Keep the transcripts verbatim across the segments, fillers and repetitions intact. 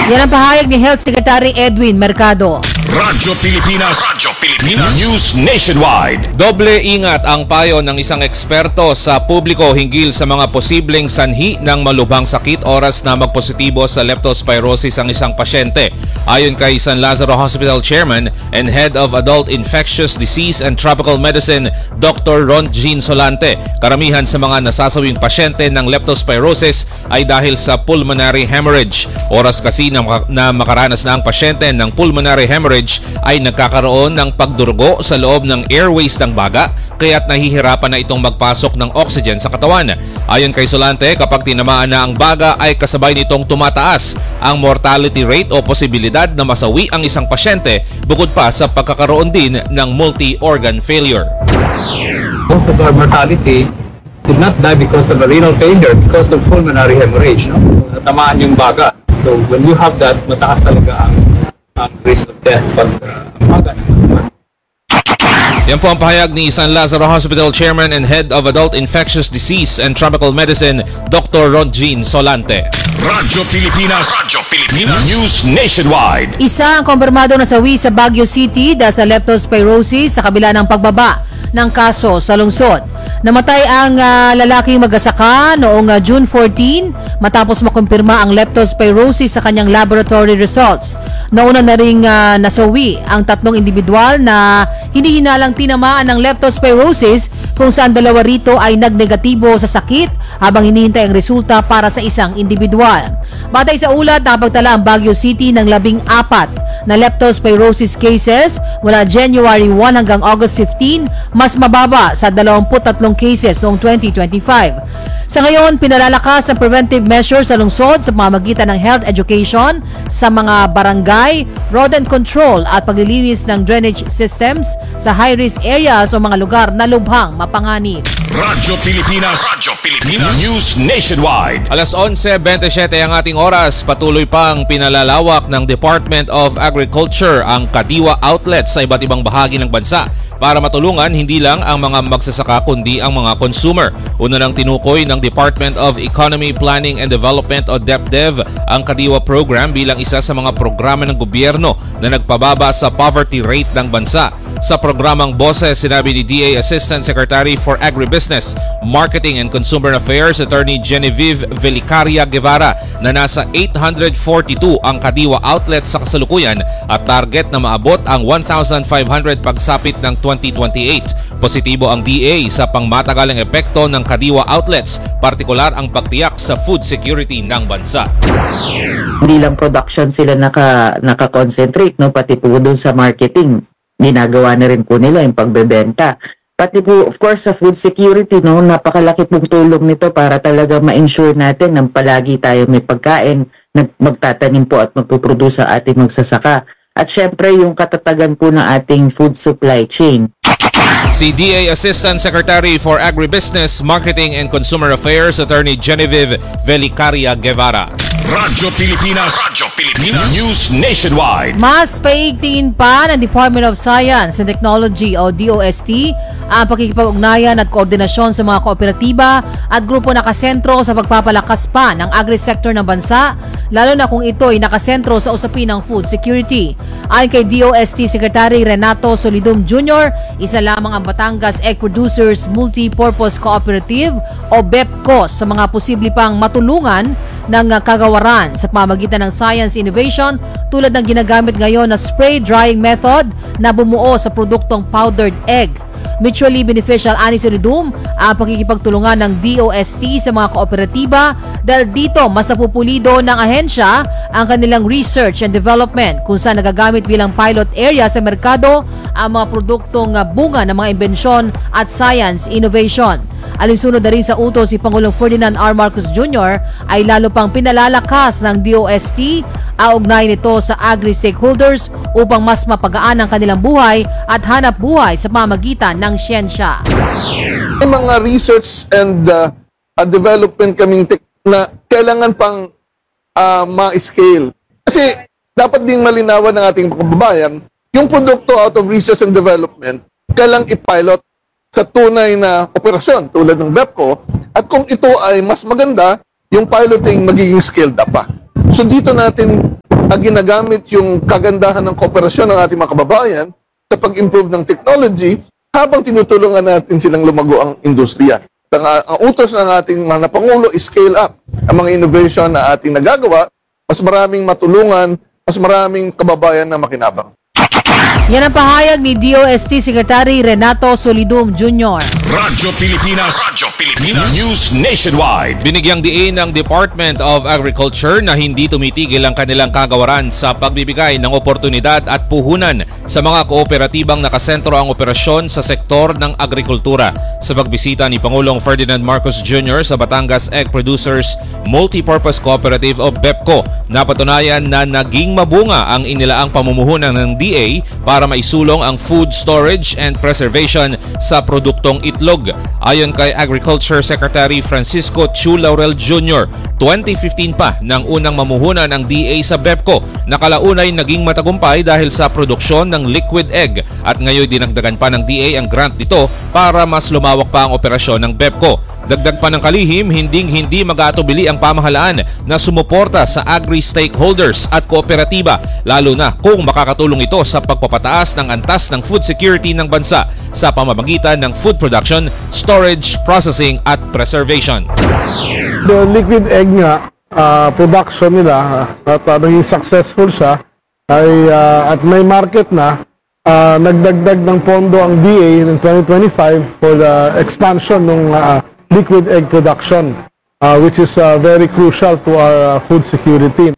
Yan ang pahayag ni Health Secretary Edwin Mercado. Radyo Pilipinas, Radyo Pilipinas, News Nationwide. Doble ingat ang payo ng isang eksperto sa publiko hinggil sa mga posibleng sanhi ng malubhang sakit oras na magpositibo sa leptospirosis ang isang pasyente. Ayon kay San Lazaro Hospital Chairman and Head of Adult Infectious Disease and Tropical Medicine, Doctor Ron Jean Solante, karamihan sa mga nasasawing pasyente ng leptospirosis ay dahil sa pulmonary hemorrhage. Oras kasi na, na makaranas na ang pasyente ng pulmonary hemorrhage ay nagkakaroon ng pagdurugo sa loob ng airways ng baga, kaya't nahihirapan na itong magpasok ng oxygen sa katawan. Ayon kay Solante, kapag tinamaan na ang baga ay kasabay nitong tumataas ang mortality rate o posibilidad na masawi ang isang pasyente, bukod pa sa pagkakaroon din ng multi-organ failure. Most of our mortality did not die because of a renal failure, because of pulmonary hemorrhage. No? Natamaan yung baga. So when you have that, mataas talaga ang, ang risk of death pag uh, baga naman. Yan po ang pahayag ni San Lazaro Hospital Chairman and Head of Adult Infectious Disease and Tropical Medicine, Doctor Ron Jean Solante. Radyo Pilipinas, Radyo Pilipinas, News Nationwide. Isa ang kumpirmado na sawi sa Baguio City dahil sa leptospirosis sa kabila ng pagbaba ng kaso sa lungsod. Namatay ang uh, lalaking mag-asaka noong uh, June fourteen matapos makumpirma ang leptospirosis sa kanyang laboratory results. Nauna na ring uh, nasawi ang tatlong individual na hindi hinalang tinamaan ng leptospirosis, kung saan dalawa rito ay nagnegatibo sa sakit habang hinihintay ang resulta para sa isang individual. Batay sa ulat, napagtala ang Baguio City ng labing apat na leptospirosis cases mula January one hanggang August fifteen, mas mababa sa dalawampu't tatlong cases noong twenty twenty-five. Sa ngayon, pinalalakas ang preventive measures sa lungsod sa pamamagitan ng health education sa mga barangay, rodent control at paglilinis ng drainage systems sa high-risk areas o mga lugar na lubhang mapanganib. Radyo Pilipinas, Radyo Pilipinas, News Nationwide. Alas onse bentisiete ang ating oras. Patuloy pang pinalalawak ng Department of Agriculture ang Kadiwa outlets sa iba't ibang bahagi ng bansa para matulungan hindi lang ang mga magsasaka kundi ang mga consumer. Una nang tinukoy ng Department of Economy, Planning and Development o DepDev ang Kadiwa program bilang isa sa mga programa ng gobyerno na nagpababa sa poverty rate ng bansa. Sa programang Boses, sinabi ni D A Assistant Secretary for Agribusiness, Marketing and Consumer Affairs Attorney Genevieve Velicaria Guevara na nasa eight hundred forty-two ang Kadiwa outlets sa kasalukuyan at target na maabot ang one thousand five hundred pagsapit ng twenty twenty-eight. Positibo ang D A sa pangmatagalang epekto ng Kadiwa outlets, partikular ang pagtiyak sa food security ng bansa. Hindi lang production sila naka, naka-concentrate, no? Pati po doon sa marketing. Ginagawa na rin po nila yung pagbebenta. Pati po, of course, sa food security, no, napakalaki pong tulong nito para talaga ma-ensure natin na palagi tayo may pagkain, magtatanim po at magpuproduce ang ating magsasaka. At syempre, yung katatagan po ng ating food supply chain. Si D A Assistant Secretary for Agribusiness, Marketing and Consumer Affairs Attorney Genevieve Velicaria Guevara. Radyo Pilipinas, Radyo Pilipinas, News Nationwide. Mas paigtingin pa ng Department of Science and Technology o D O S T ang pakikipag-ugnayan at koordinasyon sa mga kooperatiba at grupo nakasentro sa pagpapalakas pa ng agri-sector ng bansa, lalo na kung ito ay nakasentro sa usapin ng food security. Ayon kay D O S T Secretary Renato Solidum Junior, isa lamang ang Batangas Egg Producers Multi-Purpose Cooperative o B E P C O sa mga posible pang matulungan ng kagawaran sa pamamagitan ng science innovation tulad ng ginagamit ngayon na spray drying method na bumuo sa produktong powdered egg. Mutually beneficial ani Solidum ang pakikipagtulungan ng D O S T sa mga kooperatiba dahil dito mas napupulido ng ahensya ang kanilang research and development kung saan nagagamit bilang pilot area sa merkado ang mga produktong bunga ng mga imbensyon at science innovation. Alinsunod na rin sa utos si Pangulong Ferdinand R. Marcos Junior ay lalo pang pinalalakas ng D O S T ang ugnay nito sa agri-stakeholders upang mas mapagaan ang kanilang buhay at hanap buhay sa pamamagitan ng siyensya. May mga research and uh, uh, development kaming tek- na kailangan pang uh, ma-scale. Kasi dapat ding malinawan ng ating kababayan, yung produkto out of research and development, kailang i-pilot sa tunay na operasyon tulad ng B E P C O, at kung ito ay mas maganda, yung piloting magiging scaled up pa. So dito natin na ginagamit yung kagandahan ng kooperasyon ng ating mga kababayan sa pag-improve ng technology habang tinutulungan natin silang lumago ang industriya. Ang, ang utos ng ating mga Pangulo is scale up ang mga innovation na ating nagagawa, mas maraming matulungan, mas maraming kababayan na makinabang. Yan ang pahayag ni D O S T Secretary Renato Solidum Junior Radyo Pilipinas, Radyo Pilipinas, News Nationwide. Binigyang diin ng Department of Agriculture na hindi tumitigil ang kanilang kagawaran sa pagbibigay ng oportunidad at puhunan sa mga kooperatibang nakasentro ang operasyon sa sektor ng agrikultura. Sa pagbisita ni Pangulong Ferdinand Marcos Junior sa Batangas Egg Producers Multipurpose Cooperative o BEPCO, napatunayan na naging mabunga ang inilaang pamumuhunan ng D A para maisulong ang food storage and preservation sa produktong itlog. Ayon kay Agriculture Secretary Francisco Chu Laurel Junior, twenty fifteen pa nang unang mamuhunan ang D A sa BEPCO na kalaunay naging matagumpay dahil sa produksyon ng liquid egg at ngayon dinagdagan pa ng D A ang grant nito para mas lumawak pa ang operasyon ng BEPCO. Dagdag pa ng kalihim, hinding-hindi mag-aatubili ang pamahalaan na sumuporta sa agri-stakeholders at kooperatiba, lalo na kung makakatulong ito sa pagpapataas ng antas ng food security ng bansa sa pamamagitan ng food production, storage, processing at preservation. The liquid egg nga, uh, production nila at uh, naging successful siya ay, uh, at may market na, uh, nagdagdag ng pondo ang D A ng twenty twenty-five for the expansion ng uh, liquid egg production, uh, which is uh, very crucial to our uh, food security.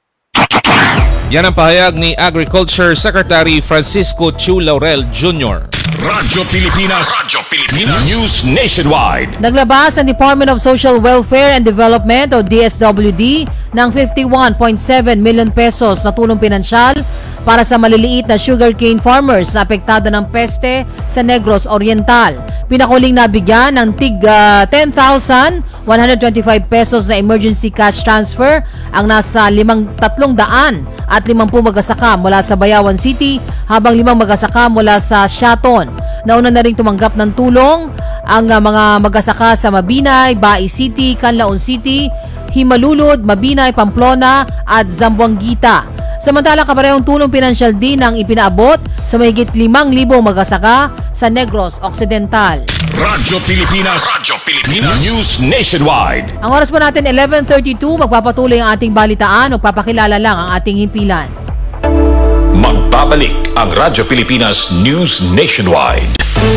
Yan ang pahayag ni Agriculture Secretary Francisco Chu Laurel Junior Radyo Pilipinas, Radyo Pilipinas, News Nationwide. Naglabas ang Department of Social Welfare and Development o D S W D ng fifty-one point seven million pesos na tulong pinansyal para sa maliliit na sugarcane farmers na apektado ng peste sa Negros Oriental. Pinakuling nabigyan ng tig uh, ten thousand one hundred twenty-five pesos na emergency cash transfer ang nasa limang tatlong daan at limampu magasaka mula sa Bayawan City habang limang magasaka mula sa Shaton. Nauna na rin tumanggap ng tulong ang uh, mga magasaka sa Mabinay, Bai City, Canlaon City, Himalulod, Mabinay, Pamplona at Zamboanguita. Samantala, kaparehong tulong pinansyal din ang ipinaabot sa mahigit limang libong magasaka sa Negros Occidental. Radyo Pilipinas, Radyo Pilipinas, News Nationwide. Ang oras po natin eleven thirty-two, magpapatuloy ang ating balitaan o papakilala lang ang ating himpilan. Magbabalik ang Radyo Pilipinas News Nationwide.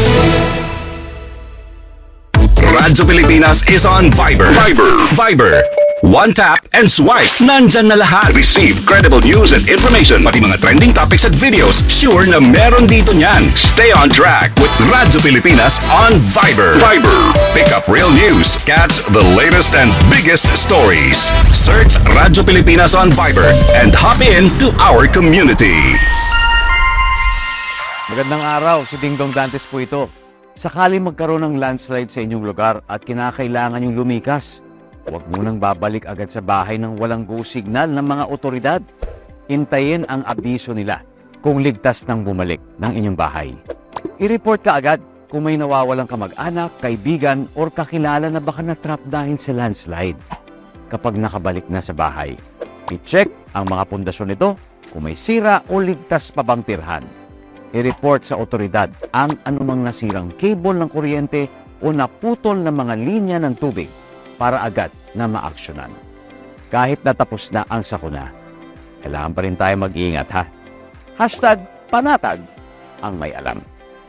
Radyo Pilipinas is on Viber. Viber. Viber. One tap and swipe. Nandyan na lahat. Receive credible news and information. Pati mga trending topics at videos. Sure na meron dito niyan. Stay on track with Radyo Pilipinas on Viber. Viber. Pick up real news. Catch the latest and biggest stories. Search Radyo Pilipinas on Viber and hop in to our community. Magandang araw, si Dingdong Dantes po ito. Sakaling magkaroon ng landslide sa inyong lugar at kinakailangan yung lumikas, huwag munang babalik agad sa bahay ng walang go signal ng mga otoridad. Hintayin ang abiso nila kung ligtas nang bumalik ng inyong bahay. I-report ka agad kung may nawawalang kamag-anak, kaibigan, or kakilala na baka na-trap dahil sa landslide. Kapag nakabalik na sa bahay, i-check ang mga pundasyon nito kung may sira o ligtas pa bang tirhan. I-report sa otoridad ang anumang nasirang cable ng kuryente o naputol na mga linya ng tubig para agad na maaksyonan. Kahit natapos na ang sakuna, kailangan pa rin tayo mag-iingat ha. Hashtag panatag ang may alam.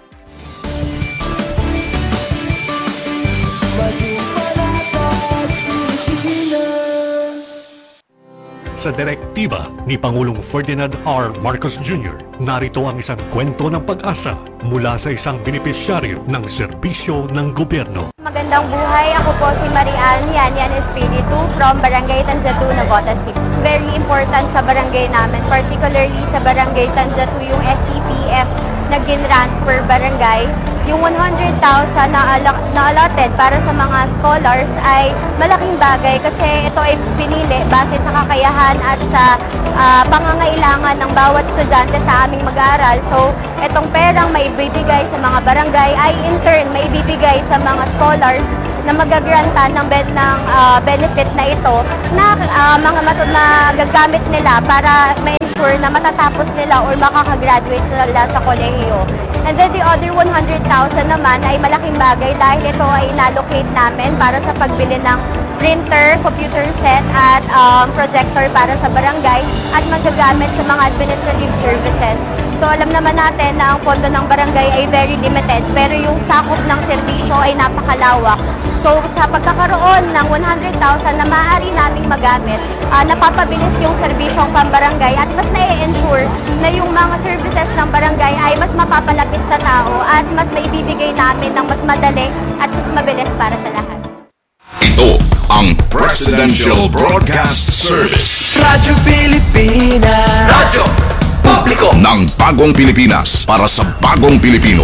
Sa direktiba ni Pangulong Ferdinand R. Marcos Junior, narito ang isang kwento ng pag-asa mula sa isang benepisyaryo ng serbisyo ng gobyerno. Magandang buhay, ako po si Marian Yanyan Espiritu from Barangay Tanzatu, Navotas City. It's very important sa barangay namin, particularly sa Barangay Tanzatu, yung S C P F na ginrant per barangay. Yung one hundred thousand na, na allotted para sa mga scholars ay malaking bagay kasi ito ay pinili base sa kakayahan at sa uh, pangangailangan ng bawat estudyante sa aming mag-aaral. So, itong perang maibibigay sa mga barangay ay in turn maibibigay sa mga scholars na magagrantan ng, ben, ng uh, benefit na ito na uh, mga matod na gagamit nila para ma ma-ensure na matatapos nila or makakagraduate sila sa kolehiyo. And then the other one hundred thousand naman ay malaking bagay dahil ito ay inallocate namin para sa pagbili ng printer, computer set at um, projector para sa barangay at magagamit sa mga administrative services. So alam naman natin na ang pondo ng barangay ay very limited pero yung sakop ng serbisyo ay napakalawak. So sa pagkakaroon ng one hundred thousand na maaari naming magamit, uh, napapabilis yung serbisyong pambarangay at mas na-ensure na yung mga services ng barangay ay mas mapapalapit sa tao at mas maibibigay namin ng mas madali at mas mabilis para sa lahat. Ito ang Presidential Broadcast Service. Radyo Pilipinas. Radyo Publiko ng Bagong Pilipinas para sa Bagong Pilipino.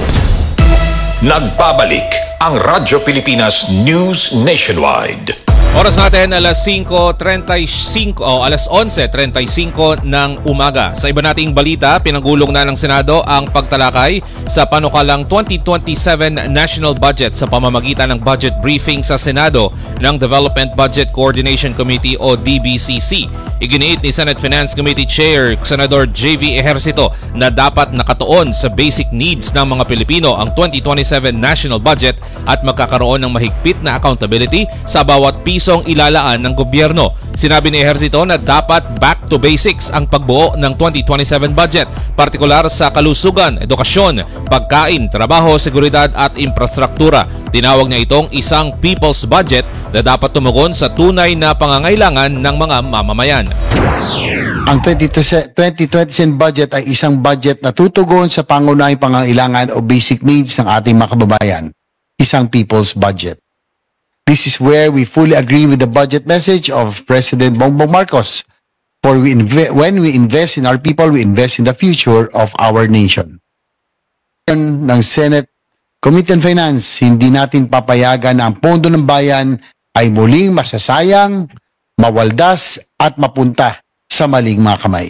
Nagbabalik ang Radyo Pilipinas News Nationwide. Oras natin alas singko trenta y cinco o alas onse trenta y cinco ng umaga. Sa iba nating balita, pinagulong na ng Senado ang pagtalakay sa panukalang twenty twenty-seven National Budget sa pamamagitan ng budget briefing sa Senado ng Development Budget Coordination Committee o D B C C. Iginiit ni Senate Finance Committee Chair Senador J V Ejercito na dapat nakatuon sa basic needs ng mga Pilipino ang twenty twenty-seven National Budget at magkakaroon ng mahigpit na accountability sa bawat piso ang ilalaan ng gobyerno. Sinabi ni Ejercito na dapat back to basics ang pagbuo ng twenty twenty-seven budget, partikular sa kalusugan, edukasyon, pagkain, trabaho, seguridad at infrastruktura. Tinawag niya itong isang people's budget na dapat tumugon sa tunay na pangangailangan ng mga mamamayan. Ang twenty twenty-seven budget ay isang budget na tutugon sa pangunahing pangangailangan o basic needs ng ating mga kababayan. Isang people's budget. This is where we fully agree with the budget message of President Bongbong Marcos. For we inve- when we invest in our people, we invest in the future of our nation. Ng Senate Committee on Finance, hindi natin papayagan na ang pondo ng bayan ay muling masasayang, mawaldas at mapunta sa maling mga kamay.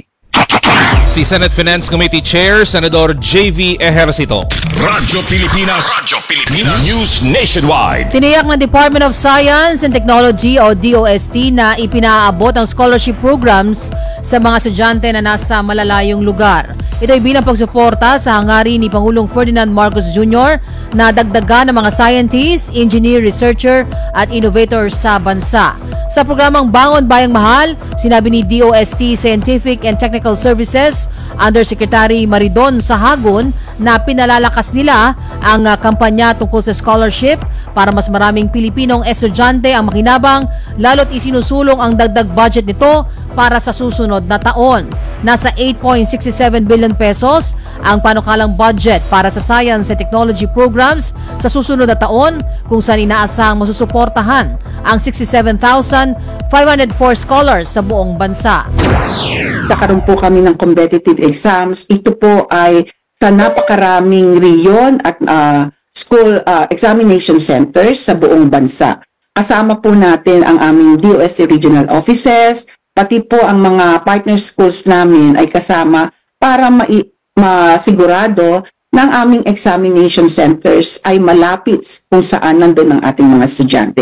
Si Senate Finance Committee Chair Senador J V Ejercito. Radyo Pilipinas, Radyo Pilipinas News Nationwide. Tiniyak ng Department of Science and Technology o D O S T na ipinaabot ang scholarship programs sa mga estudyante na nasa malalayong lugar. Ito ay bilang pagsuporta sa hangarin ni Pangulong Ferdinand Marcos Junior na dagdagan ng mga scientists, engineer, researcher at innovators sa bansa. Sa programang Bangon Bayang Mahal, sinabi ni D O S T Scientific and Technical Services Undersecretary Maridon Sahagun na pinalalakas nila ang uh, kampanya tungkol sa scholarship para mas maraming Pilipinong estudyante ang makinabang, lalo't isinusulong ang dagdag budget nito para sa susunod na taon. Nasa eight point six seven billion pesos ang panukalang budget para sa science and technology programs sa susunod na taon, kung saan inaasang masusuportahan ang sixty-seven thousand five hundred four scholars sa buong bansa. Nagkakaroon po kami ng competitive exams. Ito po ay sa napakaraming riyon at uh, school uh, examination centers sa buong bansa. Kasama po natin ang aming D O S T regional offices, pati po ang mga partner schools namin ay kasama para ma- masigurado ng aming examination centers ay malapit kung saan nandun ang ating mga estudyante.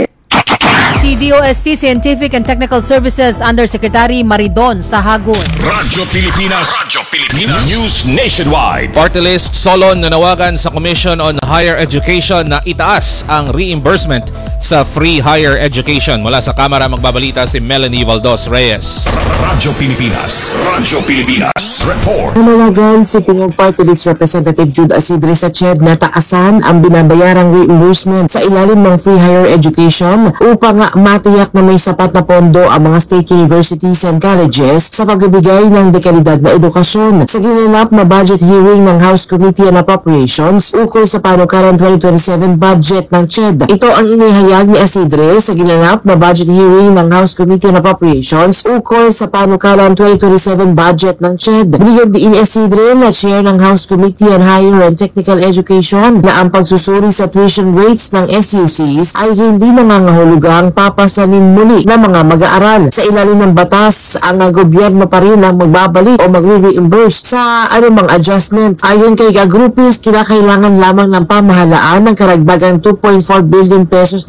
Si D O S T Scientific and Technical Services Undersecretary Maridon Sahagun. Radyo Pilipinas, Radyo Pilipinas News Nationwide. Party list Solon nanawagan sa Commission on Higher Education na itaas ang reimbursement sa free higher education. Mula sa Kamara magbabalita si Melanie Valdos Reyes. Radyo Pilipinas, Radyo Pilipinas Report. Nanawagan si Pingong Party List Representative Jude Asidre sa C H E D na taasan ang binabayarang reimbursement sa ilalim ng free higher education upang matiyak na may sapat na pondo ang mga state universities and colleges sa pagbibigay ng dekalidad na edukasyon. Sa ginanap na budget hearing ng House Committee on Appropriations ukol sa panukalang twenty twenty-seven budget ng C H E D. Ito ang inihayag ni Asidre sa ginanap na budget hearing ng House Committee on Appropriations ukol sa panukalang twenty twenty-seven budget ng C H E D. Binigyan din ni Asidre na chair ng House Committee on Higher and Technical Education na ang pagsusuri sa tuition rates ng S U Cs ay hindi nangangahulugang papasanin muli ng mga mag-aaral. Sa ilalim ng batas, ang gobyerno pa rin ang magbabalik o magre-reimburse sa anumang adjustment. Ayon kay Agrupis, kinakailangan lamang ng pamahalaan ng karagdagang two point four billion pesos na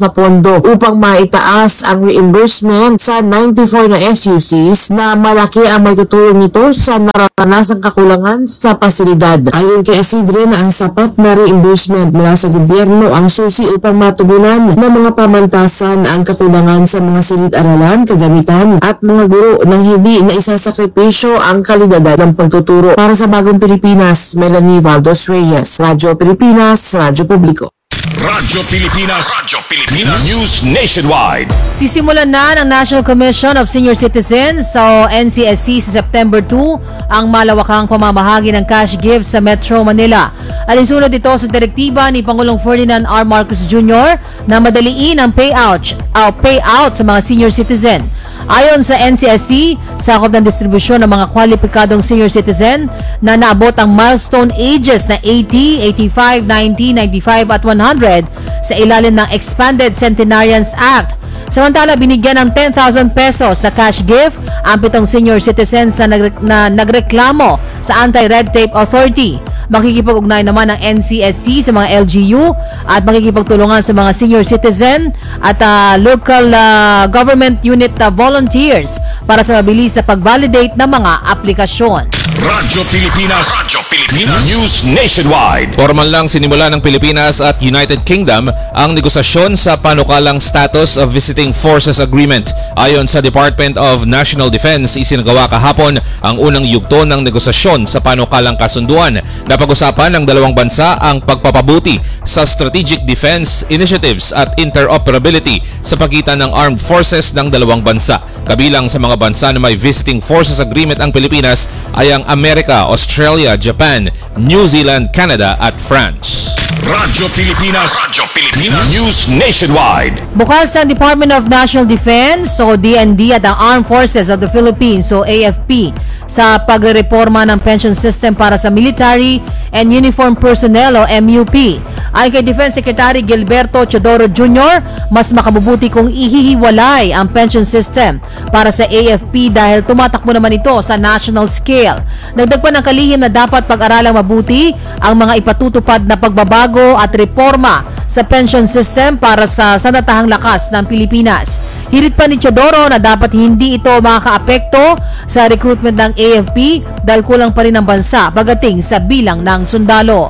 na pondo upang maitaas ang reimbursement sa ninety-four na S U Cs na malaki ang maitutulong nito sa naranasang kakulangan sa pasilidad. Ayon kay Isidre na ang sapat na reimbursement mula sa gobyerno ang susi upang matugunan ng mga pamantasan ang kakulangan sa mga silid-aralan, kagamitan at mga guro nang hindi na isasakripisyo ang kalidad ng pagtuturo. Para sa Bagong Pilipinas, Melanie Valdos Reyes, Radyo Pilipinas, Radyo Publiko. Radyo Pilipinas, Radyo Pilipinas News Nationwide. Sisimulan na ng National Commission of Senior Citizens o N C S C sa September two ang malawakang pamamahagi ng cash gifts sa Metro Manila. Alinsunod ito sa direktiba ni Pangulong Ferdinand R. Marcos Junior na madaliin ang payout, uh, payout sa mga senior citizen. Ayon sa N C S C, sakop ng distribusyon ng mga kwalipikadong senior citizen na naabot ang milestone ages na eighty, eighty-five, ninety, ninety-five at one hundred sa ilalim ng Expanded Centenarians Act. Samantala, binigyan ng ten thousand pesos na cash gift ang pitong senior citizens na, nagre- na nagreklamo sa Anti-Red Tape Authority. Makikipag-ugnay naman ng N C S C sa mga L G U at makikipagtulungan sa mga senior citizen at uh, local uh, government unit uh, volunteers para sa mabilis sa pag-validate ng mga aplikasyon. Radyo Pilipinas, Radyo Pilipinas News Nationwide. Formal lang sinimula ng Pilipinas at United Kingdom ang negosasyon sa panukalang Status of Visiting Forces Agreement. Ayon sa Department of National Defense, isinagawa kahapon ang unang yugto ng negosasyon sa panukalang kasunduan. Napag-usapan ng dalawang bansa ang pagpapabuti sa strategic defense initiatives at interoperability sa pagitan ng armed forces ng dalawang bansa. Kabilang sa mga bansa na may Visiting Forces Agreement ang Pilipinas ay ang Amerika, Australia, Japan, New Zealand, Canada at France. Radyo Pilipinas, Radyo Pilipinas News Nationwide. Bukas ang Department of National Defense o D N D at ang Armed Forces of the Philippines o A F P sa pagrereforma ng pension system para sa military and uniform personnel o M U P. Ayon kay Defense Secretary Gilberto Chodoro Junior, mas makabubuti kung ihihiwalay ang pension system para sa A F P dahil tumatakbo naman ito sa national scale. Dagdag pa ng kalihim na dapat pag-aralang mabuti ang mga ipatutupad na pagbabago at reforma sa pension system para sa sandatahang lakas ng Pilipinas. Hirit pa ni Chodoro na dapat hindi ito makakaapekto sa recruitment ng A F P dahil kulang pa rin ang bansa pagdating sa bilang ng sundalo.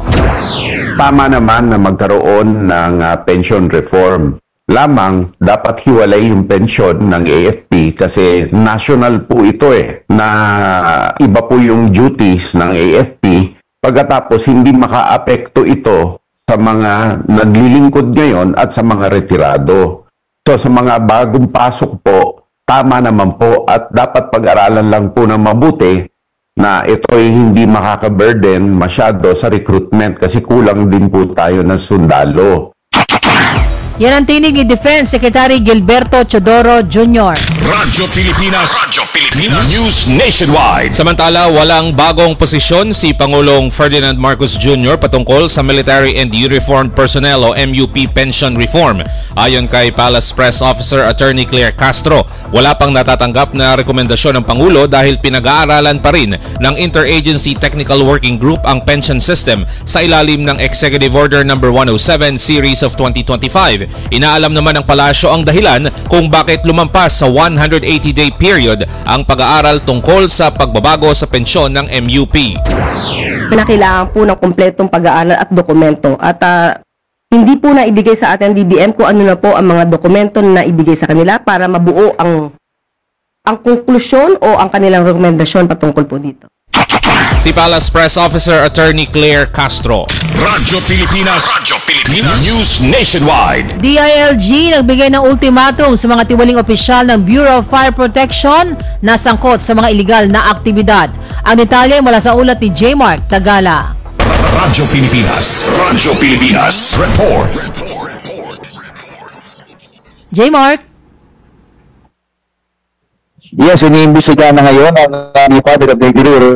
Tama naman na magkaroon ng uh, pension reform. Lamang dapat hiwalay yung pension ng A F P kasi national po ito eh, na iba po yung duties ng A F P. Pagkatapos hindi makaapekto ito sa mga naglilingkod ngayon at sa mga retirado. So sa mga bagong pasok po, tama naman po at dapat pag-aralan lang po ng mabuti na ito ay hindi makaka-burden masyado sa recruitment kasi kulang din po tayo ng sundalo. Yan ang tinig ni Defense Secretary Gilberto Chodoro Junior Radyo Pilipinas, Radyo Pilipinas News Nationwide. Samantala, walang bagong posisyon si Pangulong Ferdinand Marcos Junior patungkol sa Military and Uniformed Personnel o M U P pension reform. Ayon kay Palace Press Officer Attorney Claire Castro, wala pang natatanggap na rekomendasyon ng Pangulo dahil pinag-aaralan pa rin ng Interagency Technical Working Group ang pension system sa ilalim ng Executive Order number one oh seven Series of twenty twenty-five. Inaalam naman ng palasyo ang dahilan kung bakit lumampas sa one hundred eighty day period ang pag-aaral tungkol sa pagbabago sa pensyon ng M U P. Kailangan po ng kumpletong pag-aaral at dokumento at uh, hindi po na ibigay sa atin D B M kung ano na po ang mga dokumento na ibigay sa kanila para mabuo ang ang konklusyon o ang kanilang rekomendasyon patungkol po dito. Si Palace Press Officer Attorney Claire Castro. Radyo Pilipinas, Radyo Pilipinas News Nationwide. D I L G nagbigay ng ultimatum sa mga tiwaling opisyal ng Bureau of Fire Protection na sangkot sa mga iligal na aktibidad. Ang detalye mula sa ulat ni J. Mark Tagala. Radyo Pilipinas, Radyo Pilipinas Report. J. Mark. Yes, iniimbestiga na ngayon ang uh, Department of the Interior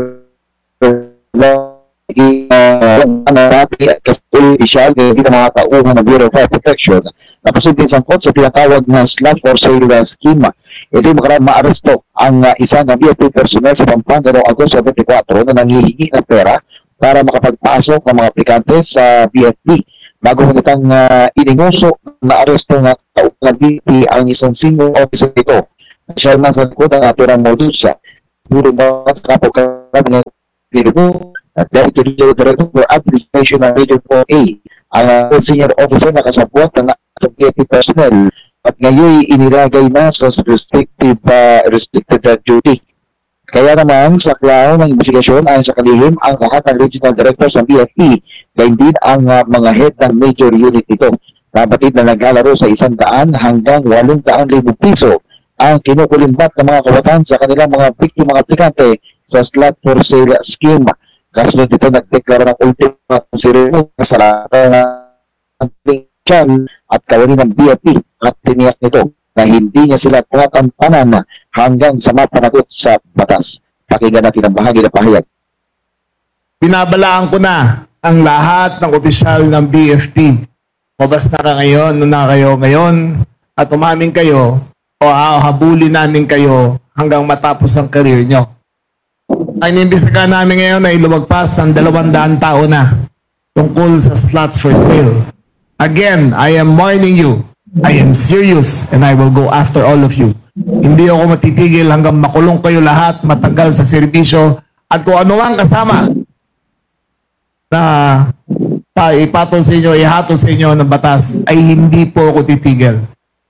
narati at kasuli opisyal na hindi na mga tauhan ng Bureau of Fire Protection na posibleng sangkot sa tinatawag na slot for sale scheme. Ito yung makaraan maaresto ang uh, isang B F P personnel sa Pampanga noong Agosto twenty-four na nangihingi ng pera para makapagpasok ng mga aplikante sa B F P. bago nitang uh, ininguso na aresto ng kaugnang B P ang isang senior officer nito. Siya naman sa likod ang aturang modus siya. Puro ba sa kapag-kabinet Pilipino at Deputy Director for Administration ng Region four A ang uh, senior officer na kasabwat ng B P personnel at ngayon inilagay na sa restrictive uh, restricted uh, duty. Kaya naman sa klaw ng investigasyon ayon sa kalihim ang lahat ng regional directors ng B F P gayon din ang uh, mga head ng major unit nito. Nabatid na naglalaro sa isang daan hanggang walong daan libong piso ang kinukulimbat ng mga kawatan sa kanilang mga biktima aplikante sa slot for sale scheme. Kasunod dito nagdeklara ng ultima consideration sa lahat ng at kawani ng B F P at tiniyak nito na hindi niya sila tatampanan hanggang sa mapanagot sa batas. Pakinggan natin ang bahagi na pahayag. Binabalaan ko na ang lahat ng opisyal ng B F P. Mabas na ka ngayon, no na kayo ngayon, at umamin kayo o habulin namin kayo hanggang matapos ang career nyo. Ang inimbestigahan namin ngayon ay lumagpas ng dalawang daan tao na tungkol sa slots for sale. Again, I am warning you. I am serious and I will go after all of you. Hindi ako matitigil hanggang makulong kayo lahat, matagal sa serbisyo at kung ano ang kasama na pa ipatol sa inyo, ihatol sa inyo ng batas ay hindi po ako titigil.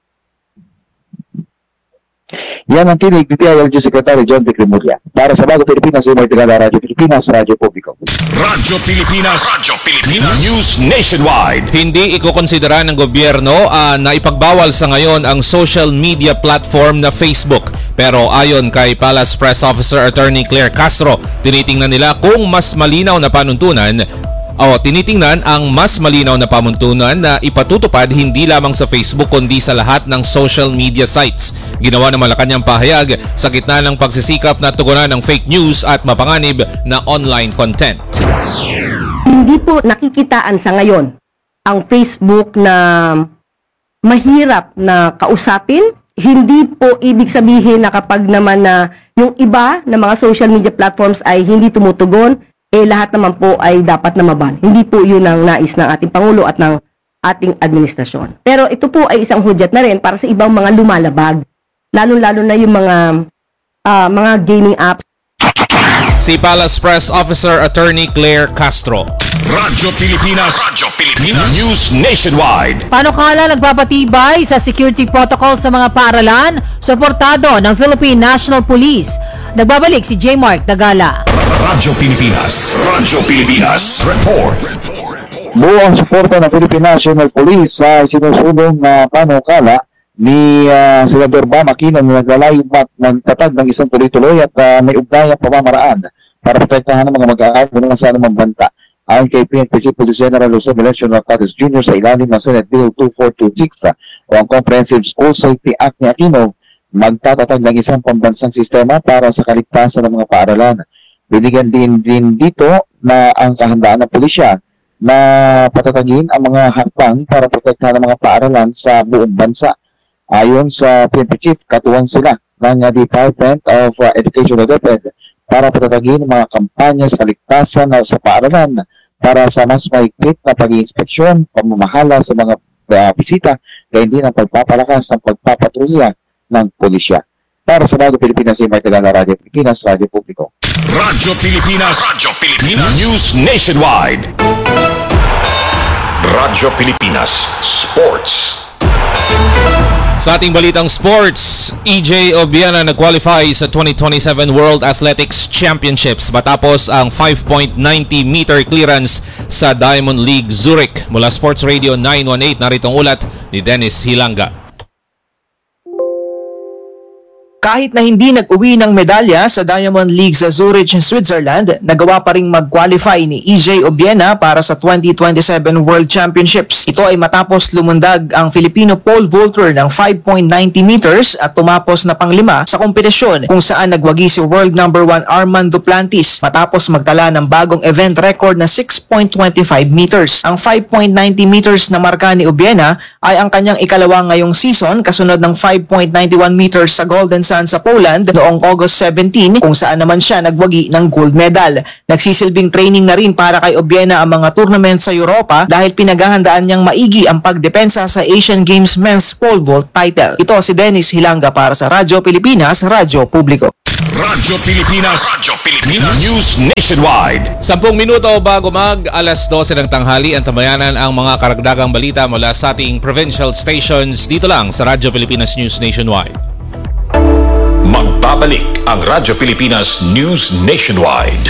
Yan ang tinig ni T I L G Secretary John de Cremurria. Para sa Bago Pilipinas, yung may tigala Radyo Pilipinas, Radyo Publiko. Radyo Pilipinas, Radyo Pilipinas, News Nationwide. Hindi ikukonsidera ng gobyerno uh, na ipagbawal sa ngayon ang social media platform na Facebook. Pero ayon kay Palace Press Officer Attorney Claire Castro, tinitingnan nila kung mas malinaw na panuntunan o tinitingnan ang mas malinaw na pamuntunan na ipatutupad hindi lamang sa Facebook kundi sa lahat ng social media sites. Ginawa ng Malacanang pahayag sa gitna ng pagsisikap na tugunan ng fake news at mapanganib na online content. Hindi po nakikitaan sa ngayon ang Facebook na mahirap na kausapin. Hindi po ibig sabihin na kapag naman na yung iba na mga social media platforms ay hindi tumutugon, eh lahat naman po ay dapat na maban. Hindi po yun ang nais ng ating Pangulo at ng ating administrasyon. Pero ito po ay isang hudyat na rin para sa ibang mga lumalabag. Lalo-lalo na yung mga uh, mga gaming apps. Si Palace Press Officer Attorney Claire Castro. Radyo Pilipinas, Radyo Pilipinas, News Nationwide. Panukala nagpapatibay sa security protocol sa mga paaralan, suportado ng Philippine National Police. Nagbabalik si J. Mark Dagala. Radyo Pilipinas, Radyo Pilipinas, report. Buo ang suporta ng Philippine National Police sa sinusunong na panukala ni uh, Senador Bam Aquino na naglalayumat ng tatag ng isang tuloy-tuloy at uh, may ugnayang pamamaraan para protektahan ng mga mag-aaral ng sa anumang banta. Ayon kay P N P Chief Police General Jose Melesio Narcates Junior sa ilalim ng Senate Bill two four two six uh, o ang Comprehensive School Safety Act ni Aquino, magtatatag ng isang pambansang sistema para sa kaligtasan ng mga paaralan. Binigyan din din dito na ang kahandaan ng pulisya na patatagin ang mga hakbang para protektahan ng mga paaralan sa buong bansa. Ayon sa P N P Chief, katuwang sila ng uh, Department of uh, Education o DepEd para patatagin ang mga kampanya sa kaligtasan uh, sa paaralan para sa mas mahigpit na pag-iinspeksyon, pamamahala sa mga uh, bisita, gayon din ang pagpapalakas ng pagpapatrolya ng pulisya. Para sa Bago Pilipinas, may Tagalog Radyo Pilipinas, Radyo Publiko. Radyo Pilipinas, Radyo Pilipinas, News Nationwide. Radyo Pilipinas, Sports. Sa ating balitang sports, E J Obiena nag-qualify sa twenty twenty-seven World Athletics Championships matapos ang five point nine zero meter clearance sa Diamond League Zurich. Mula Sports Radio nine one eight, narito ang ulat ni Dennis Hilanga. Kahit na hindi nag-uwi ng medalya sa Diamond League sa Zurich, Switzerland, nagawa pa ring mag-qualify ni E J Obiena para sa twenty twenty-seven World Championships. Ito ay matapos lumundag ang Filipino pole vaulter ng five point nine zero meters at tumapos na panglima sa kompetisyon kung saan nagwagi si world number one Armand Duplantis matapos magtala ng bagong event record na six point two five meters. Ang five point nine zero meters na marka ni Obiena ay ang kanyang ikalawa ngayong season kasunod ng five point nine one meters sa Golden bansa sa Poland noong August seventeen kung saan naman siya nagwagi ng gold medal. Nagsisilbing training na rin para kay Obiena ang mga tournament sa Europa dahil pinaghahandaan niyang maigi ang pagdepensa sa Asian Games Men's Pole Vault title. Ito si Dennis Hilanga para sa Radyo Pilipinas, Radyo Publiko. Radyo Pilipinas, Radyo Pilipinas News Nationwide. Sampung minuto bago mag alas dose ng tanghali, ang tamayanan ang mga karagdagang balita mula sa ating provincial stations dito lang sa Radyo Pilipinas News Nationwide. Magbabalik ang Radyo Pilipinas News Nationwide.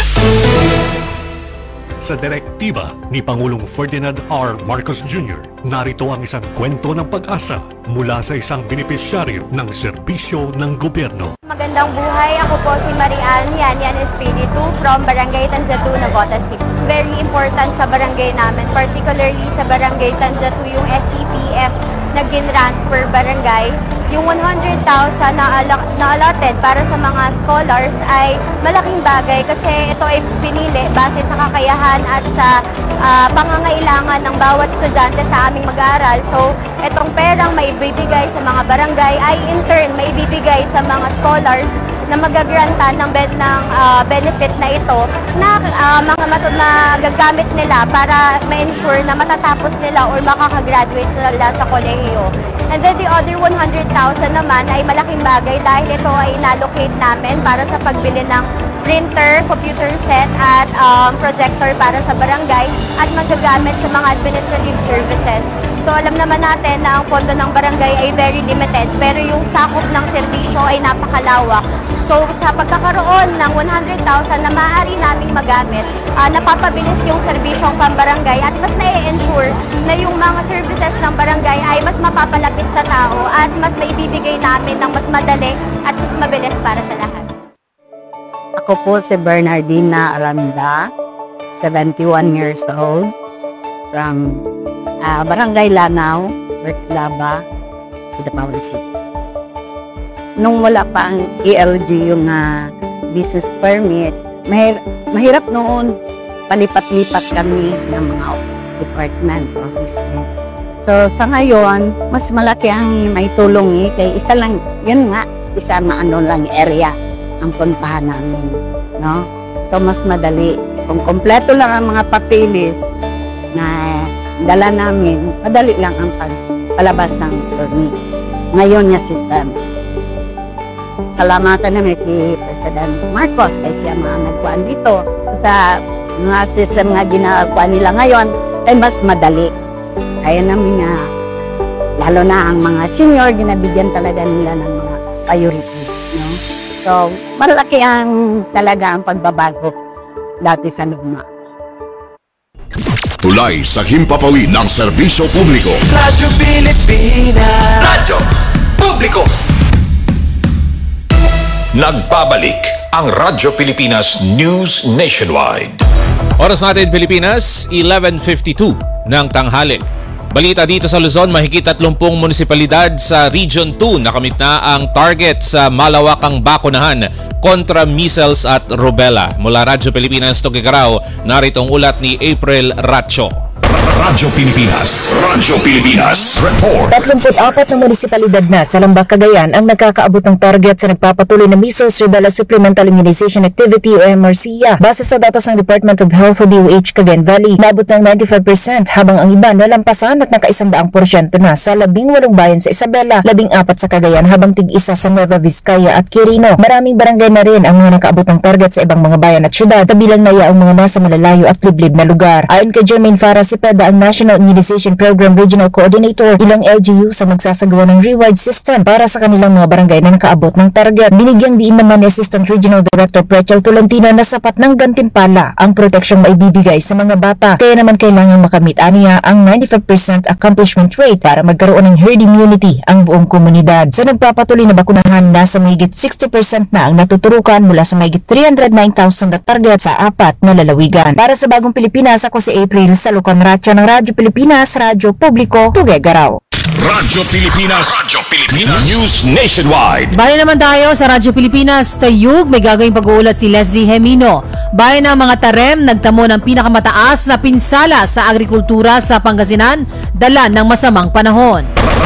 Sa direktiba ni Pangulong Ferdinand R. Marcos Junior, narito ang isang kwento ng pag-asa mula sa isang benepisyaryo ng serbisyo ng gobyerno. Magandang buhay, ako po si Marian Yan Yan Espiritu from Barangay Tanzatu, Navotas City. Very important sa barangay namin, particularly sa Barangay Tanzatu, yung S C P F na ginrant per barangay. Yung one hundred thousand na, na allotted para sa mga scholars ay malaking bagay kasi ito ay pinili base sa kakayahan at sa uh, pangangailangan ng bawat estudyante sa aming mag-aaral. So, itong perang maibibigay sa mga barangay ay in turn maibibigay sa mga scholars na magagrantan ng, ben, ng uh, benefit na ito na uh, mga matod na gagamit nila para ma-ensure na matatapos nila or makakagraduate sila sa kolehiyo. And then the other one hundred thousand naman ay malaking bagay dahil ito ay inallocate namin para sa pagbili ng printer, computer set at um, projector para sa barangay at magagamit sa mga administrative services. So alam naman natin na ang pondo ng barangay ay very limited pero yung sakop ng serbisyo ay napakalawak. So sa pagkakaroon ng one hundred thousand na maaari naming magamit, uh, napapabilis yung serbisyong pambarangay at mas na-ensure na yung mga services ng barangay ay mas mapapalapit sa tao at mas maibibigay namin ng mas madali at mas mabilis para sa lahat. Ako po si Bernardina Aranda, seventy-one years old, from uh, Barangay Lanao, Bertlaba, Kidapawan City. Nung wala pa ang E L G yung uh, business permit, mahir mahirap noon palipat-lipat kami ng mga department, office. So sa ngayon, mas malaki ang may tulong eh, kay isa lang, yun nga, isa maano lang area ang puntahan namin, no? So mas madali. Kung kompleto lang ang mga papeles na dala namin, madali lang ang palabas ng permit. Ngayon niya si Sam. Salamatan namin si President Marcos kasi siya mga nagkuhan dito. Sa mga system nga ginagawa nila ngayon ay mas madali. Kaya namin nga, lalo na ang mga senior, ginabigyan talaga nila ng mga priority. No? So, malaki ang talaga ang pagbabago dati sa luma. Tulay sa himpapawid ng serbisyo publiko. Radyo Pilipinas. Radyo Publiko. Nagbabalik ang Radyo Pilipinas News Nationwide. Oras natin Pilipinas, eleven fifty-two ng tanghali. Balita dito sa Luzon, mahigit tatlumpung munisipalidad sa Region two nakamit na ang target sa malawakang bakunahan kontra measles at rubella. Mula Radyo Pilipinas, Tuguegarao, narito ang ulat ni April Ratcho. Radyo Pilipinas, Radyo Pilipinas, report. tatlumpu't apat na munisipalidad na sa Lambak, Cagayan ang nagkakaabot ng target sa nagpapatuloy na measles rubella supplemental immunization activity o M R C I A. Base sa datos ng Department of Health o D O H Cagayan Valley, naabot ng ninety-five percent habang ang iba nalampasan at nakaisang daang porsyento na sa labing walong bayan sa Isabela, labing apat sa Cagayan habang tig-isa sa Nueva Vizcaya at Quirino. Maraming barangay na rin ang mga nakaabot ng target sa ibang mga bayan at syudad, kabilang na ang mga nasa malalayo at liblib na lugar. Ayon kay Jermaine Farah Cepeda, ang National Immunization Program Regional Coordinator, ilang L G U sa magsasagawa ng reward system para sa kanilang mga barangay na nakaabot ng target. Binigyang diin naman ni Assistant Regional Director Prechel Tolentino na sapat ng gantimpala ang proteksyong maibibigay sa mga bata. Kaya naman kailangan makamit aniya ang ninety-five percent accomplishment rate para magkaroon ng herd immunity ang buong komunidad. Sa nagpapatuloy na bakunahan, nasa mahigit sixty percent na ang natuturukan mula sa mahigit three hundred nine thousand na target sa apat na lalawigan. Para sa Bagong Pilipinas, ako si April Salucan Ratcho ng Radyo Pilipinas, Radyo Publiko, Tuguegarao. Radyo Pilipinas, Radyo Pilipinas News Nationwide. Bayan naman tayo sa Radyo Pilipinas, Tayug, may gagawing pag-uulat si Leslie Hemino. Bayan ng mga Tarem, nagtamo ng pinakamataas na pinsala sa agrikultura sa Pangasinan, dala ng masamang panahon.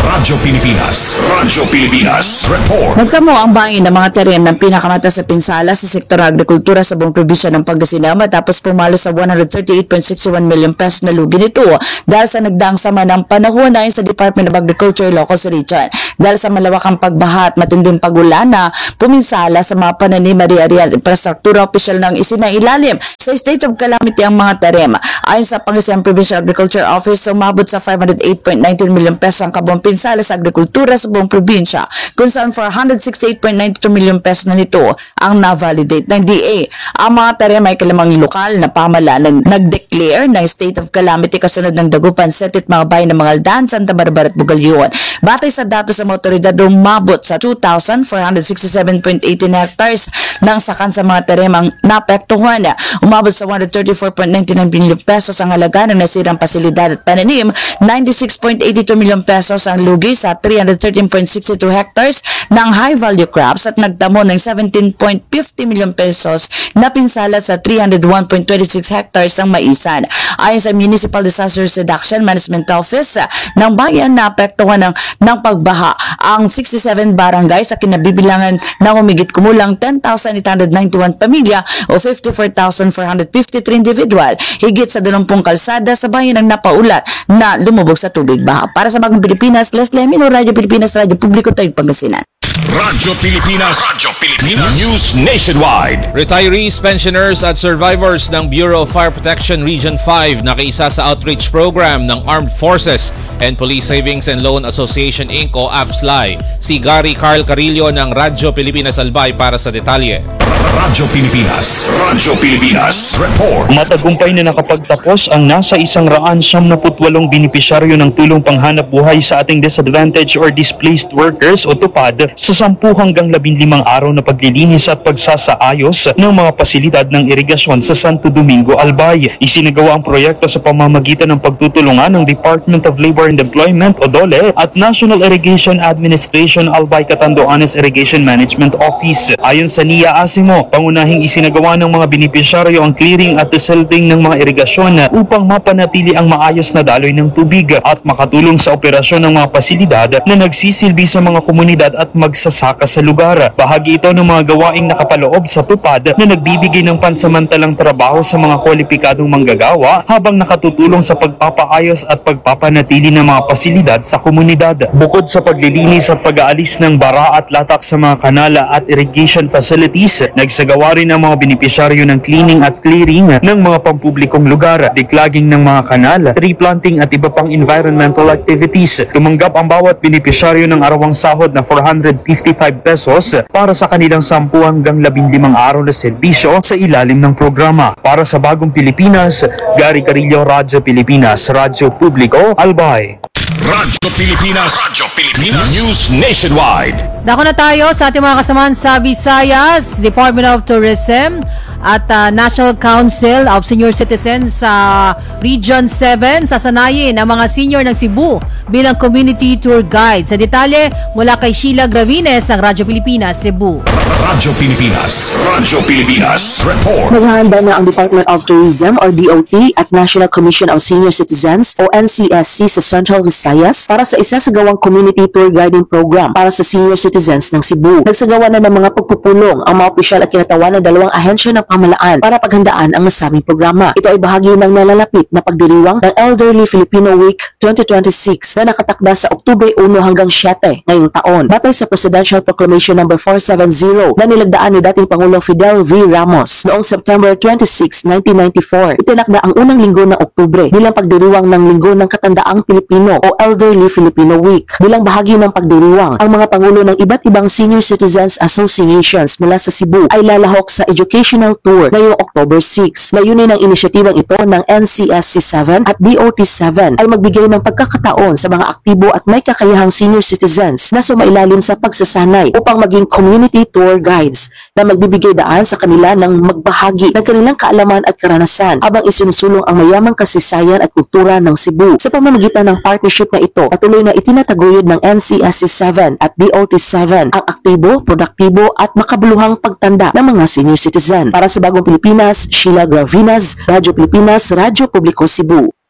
Radyo Pilipinas. Radyo Pilipinas. Report. Nagtamo ang bayan ng mga terren ng pinakamata sa pinsala sa sektor agrikultura sa buong probinsya ng Pangasinan matapos pumalo sa one hundred thirty-eight point six one million pesos na lugi nito dahil sa nagdaang sama ng panahon ayon sa Department of Agriculture Ilocos Region. Dahil sa malawakang pagbaha at matinding pagulan na puminsala sa mga pananim ari-ari at infrastruktura, opisyal ng isinailalim sa state of calamity ang mga terem. Ayon sa Pangasinan Provincial Agriculture Office, umabot sa five hundred eight point one nine million pesos ang kabuang pinsala sa agrikultura sa buong probinsya, kung saan four hundred sixty-eight point nine two million pesos na nito ang na-validate ng D A. Ang mga terem ay kalamang lokal na pamahalaan nag-declare ng state of calamity kasunod ng Dagupan, Setit, mga bayan ng Mangaldan, Santa Barbara at Bugalyon. Batay sa datos ng otoridad, umabot sa two thousand four hundred sixty-seven point one eight hectares ng sakan sa mga teremang naapektuhan. Umabot sa one hundred thirty-four point nine nine billion pesos ang halaga ng nasirang pasilidad at pananim, ninety-six point eight two million pesos ang lugi sa three hundred thirteen point six two hectares ng high-value crops at nagtamo ng seventeen point five zero million pesos na pinsala sa three hundred one point two six hectares ng maisan. Ayon sa Municipal Disaster Reduction Management Office ng bayan, naapektuhan ng, ng pagbaha ang sixty-seven barangay sa kinabibilangan ng humigit kumulang ten thousand eight hundred ninety-one pamilya o fifty-four thousand four hundred fifty-three individual. Higit sa dalawampung kalsada sa bayan ang napaulat na lumubog sa tubig baha. Para sa Bagong Pilipinas, Leslie Amino, Radyo Pilipinas, Radyo Publiko, Tayo Pangasinan. Radyo Pilipinas. Radyo Pilipinas. News Nationwide. Retirees, pensioners at survivors ng Bureau of Fire Protection Region five nakiisa sa outreach program ng Armed Forces and Police Savings and Loan Association Incorporated o A F S L I. Si Gary Carl Carillo ng Radyo Pilipinas Albay para sa detalye. Radyo Pilipinas. Radyo Pilipinas. Report. Matagumpay na nakapagtapos ang nasa isang raan siyam na putwalong binipisyaryo ng tulong panghanap buhay sa ating disadvantaged or displaced workers o TUPAD sa sampu hanggang labing limang araw na paglilinis at pagsasaayos ng mga pasilidad ng irigasyon sa Santo Domingo, Albay. Isinagawa ang proyekto sa pamamagitan ng pagtutulungan ng Department of Labor and Employment o DOLE at National Irrigation Administration Albay Catanduanes Irrigation Management Office. Ayon sa N I A Asimo, pangunahing isinagawa ng mga binipisyaryo ang clearing at desilting ng mga irigasyon upang mapanatili ang maayos na daloy ng tubig at makatulong sa operasyon ng mga pasilidad na nagsisilbi sa mga komunidad at magsasaka sa lugar. Bahagi ito ng mga gawaing nakapaloob sa TUPAD na nagbibigay ng pansamantalang trabaho sa mga kwalipikadong manggagawa habang nakatutulong sa pagpapaayos at pagpapanatili ng mga pasilidad sa komunidad. Bukod sa paglilinis at pag-aalis ng bara at latak sa mga kanala at irrigation facilities, nagsagawa rin ang mga binipisyaryo ng cleaning at clearing ng mga pampublikong lugar, declogging ng mga kanal, tree planting at iba pang environmental activities. Tumanggap ang bawat binipisyaryo ng arawang sahod na four hundred fifty-five pesos para sa kanilang sampu hanggang labing limang araw na serbisyo sa ilalim ng programa. Para sa Bagong Pilipinas, Gary Carillo, Radyo Pilipinas, Radyo Publiko, Albay. Radyo Pilipinas. Radyo Pilipinas. News Nationwide. Dako na tayo sa ating mga kasamahan sa Visayas, Department of Tourism at uh, National Council of Senior Citizens sa uh, Region seven. Sasanayin ang mga senior ng Cebu bilang community tour guide. Sa detalye mula kay Sheila Gravines ng Radyo Pilipinas, Cebu. Radyo Pilipinas. Radyo Pilipinas. Report. Maghahanda na ang Department of Tourism or D O T at National Commission of Senior Citizens o N C S C sa Central Visayas para sa isasagawang community tour guiding program para sa senior citizens ng Cebu. Nagsagawa na ng mga pagpupulong ang mga opisyal at kinatawan ng dalawang ahensya ng pamahalaan para paghandaan ang nasabing programa. Ito ay bahagi ng nalalapit na pagdiriwang ng Elderly Filipino Week twenty twenty-six na nakatakda sa Oktubre one hanggang siyete ngayong taon. Batay sa Presidential Proclamation number four seventy na nilagdaan ni dating Pangulong Fidel V. Ramos noong September twenty-sixth, nineteen ninety-four. Itinakda ang unang linggo ng Oktubre bilang pagdiriwang ng Linggo ng Katandaang Pilipino o Elderly Filipino Week. Bilang bahagi ng pagdiriwang, ang mga pangulo ng iba't ibang senior citizens associations mula sa Cebu ay lalahok sa educational tour ngayong October sixth. Layunin ng inisyatibang ito ng N C S C seven at D O T seven ay magbigay ng pagkakataon sa mga aktibo at may kakayahang senior citizens na sumailalim sa pagsasanay upang maging community tour guides na magbibigay daan sa kanila ng magbahagi ng kanilang kaalaman at karanasan habang isinusulong ang mayamang kasaysayan at kultura ng Cebu. Sa pamamagitan ng partnership na ito, patuloy na itinataguyod ng N C S C seven at D O T seven ang aktibo, produktibo at makabuluhang pagtanda ng mga senior citizen. Para sa Bagong Pilipinas, Sheila Gravinas, Radyo Pilipinas, Radyo Publiko, Cebu.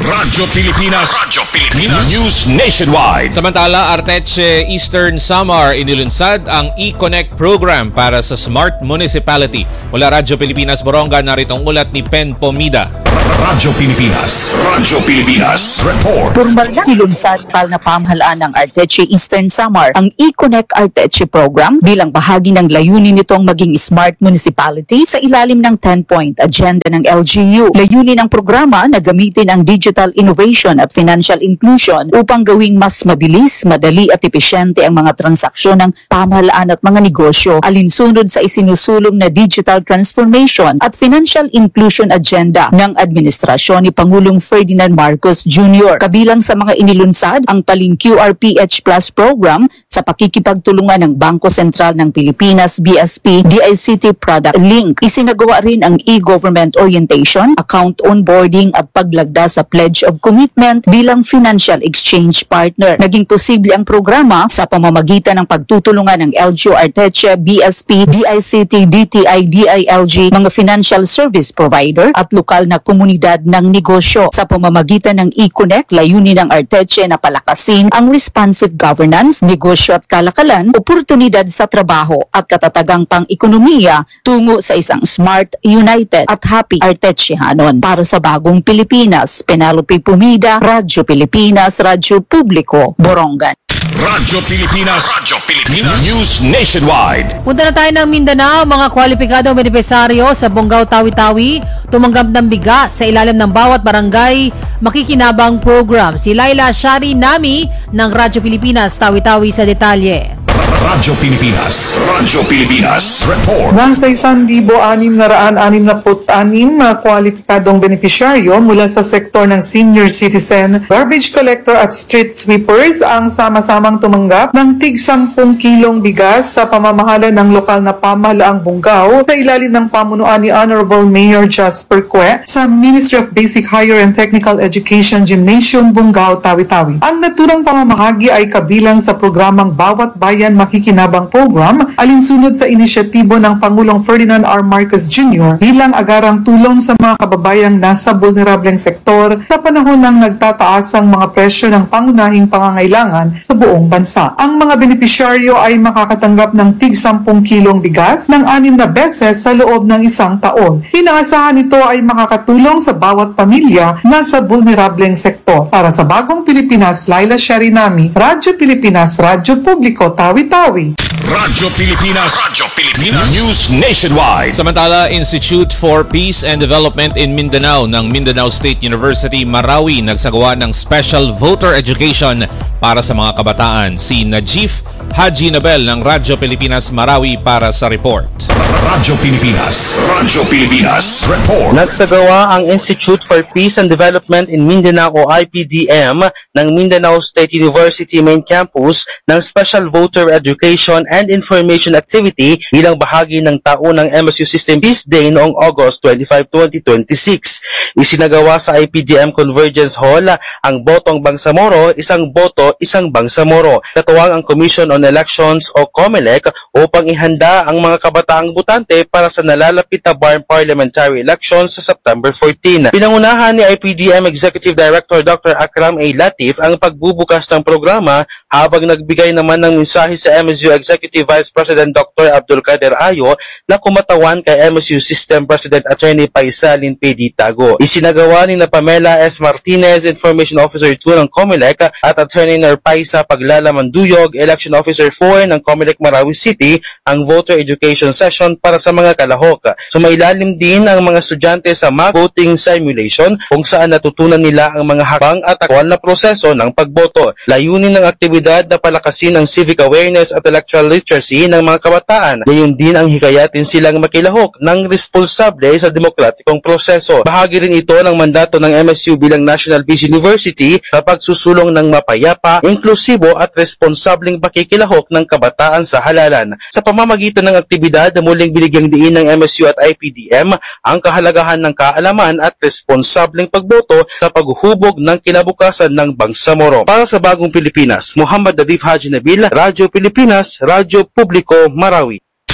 Radyo Pilipinas. Radyo Pilipinas. News Nationwide. Samantala, Arteche Eastern Samar inilunsad ang e-Connect program para sa Smart Municipality. Mula Radyo Pilipinas Boronga, narito ang ulat ni Pen Pomida. Radyo Pilipinas. Radyo Pilipinas. Report. Formal na ilunsad pal na pamahalaan ng Arteche Eastern Samar ang e-Connect Arteche program bilang bahagi ng layunin nitong maging Smart Municipality sa ilalim ng ten-point agenda ng L G U. Layunin ng programa na gamitin ang digital innovation at financial inclusion upang gawing mas mabilis, madali at epesyente ang mga transaksyon ng pamahalaan at mga negosyo alinsunod sa isinusulong na digital transformation at financial inclusion agenda ng administrasyon ni Pangulong Ferdinand Marcos Junior Kabilang sa mga inilunsad ang paling Q R P H Plus program sa pakikipagtulungan ng Bangko Sentral ng Pilipinas, B S P, D I C T Product Link. Isinagawa rin ang e-government orientation, account onboarding at paglagda sa Pledge of Commitment bilang financial exchange partner. Naging posible ang programa sa pamamagitan ng pagtutulungan ng L G U Arteche, B S P, D I C T, D T I, D I L G, mga financial service provider at lokal na komunidad ng negosyo. Sa pamamagitan ng e-Connect, layunin ng Arteche na palakasin ang responsive governance, negosyo at kalakalan, oportunidad sa trabaho at katatagang pang-ekonomiya tungo sa isang smart, united at happy Artechehanon. Para sa bagong Pilipinas, Penelope Pumida, Radyo Pilipinas, Radyo Publiko, Borongan. Radyo Pilipinas. Radyo Pilipinas. News Nationwide. Punta na tayo ng Mindanao. Mga kwalipikadong benepisaryo sa Bonggao, Tawi-Tawi tumanggap ng bigas sa ilalim ng bawat barangay makikinabang program. Si Laila Shari Nami ng Radyo Pilipinas, Tawi-Tawi sa detalye. Radyo Pilipinas. Radyo Pilipinas. Report. Nasa isang libo anim na raan anim na put-anim na kwalipikadong benepisyaryo mula sa sektor ng senior citizen, garbage collector at street sweepers ang sama-samang tumanggap ng tig sampung kilong bigas sa pamamahala ng lokal na pamahalaang Bonggao sa ilalim ng pamunuan ni Honorable Mayor Jasper Cue sa Ministry of Basic Higher and Technical Education Gymnasium, Bonggao, Tawi-Tawi. Ang naturang pamamahagi ay kabilang sa programang Bawat Bayan Makikinabang Program alinsunod sa inisyatibo ng Pangulong Ferdinand R. Marcos Junior bilang agarang tulong sa mga kababayang nasa vulnerableng sektor sa panahon ng nagtataasang mga presyo ng pangunahing pangangailangan sa buong bansa. Ang mga benepisyaryo ay makakatanggap ng tig sampung kilong bigas ng anim na beses sa loob ng isang taon. Inaasahan ito ay makakatulong sa bawat pamilya nasa vulnerableng sektor. Para sa Bagong Pilipinas, Laila Sharinami, Radyo Pilipinas, Radyo Publiko, Tawi-Tawi. Radyo Pilipinas. Radyo Pilipinas. News Nationwide. Samantala, Institute for Peace and Development in Mindanao ng Mindanao State University, Marawi nagsagawa ng special voter education para sa mga kabataan. Si Najif Haji Nabel ng Radyo Pilipinas, Marawi para sa report. Radyo Pilipinas. Radyo Pilipinas. Report. Nagsagawa ang Institute for Peace and Development in Mindanao o I P D M ng Mindanao State University Main Campus ng Special Voter Education and Information Activity bilang bahagi ng taunang M S U System Peace Day noong August twenty-fifth, twenty twenty-six. Isinagawa sa I P D M Convergence Hall ang Botong Bangsamoro, isang boto, isang Bangsamoro. Katuwang ang Commission on Elections o COMELEC upang ihanda ang mga kabataang botante para sa nalalapit na Bar Parliamentary Elections sa September fourteenth. Pinangunahan ni I P D M Executive Director Doctor Akram A. Latif ang pagbubukas ng programa habang nagbigay naman ng mensahe sa M S U Executive Vice President Doctor Abdul Kader Ayo na kumatawan kay M S U System President Attorney Paisalin P. D. Tago. Isinagawa ni na Pamela S. Martinez, Information Officer two ng COMELEC at Attorney Narpaisa Paglalamanduyog, Election Officer four ng COMELEC Marawi City ang voter education session para sa mga kalahok. Sumailalim din ang mga estudyante sa mock voting simulation kung saan natutunan nila ang mga hakbang at aktwal na proseso ng pagboto. Layunin ng aktibidad na palakasin ang civic awareness at electoral literacy ng mga kabataan. Gayon din ang hikayatin silang makilahok ng responsable sa demokratikong proseso. Bahagi rin ito ng mandato ng M S U bilang National Peace University sa pagsusulong ng mapayapa, inklusibo at responsableng pakikilahok ng kabataan sa halalan. Sa pamamagitan ng aktibidad, muling binigyang diin ng M S U at I P D M ang kahalagahan ng kaalaman at responsableng pagboto sa paghuhubog ng kinabukasan ng Bangsamoro. Para sa Bagong Pilipinas, Muhammad Nadif Haji Nabil, Radyo Pilipinas, Radyo Publiko, Marawi.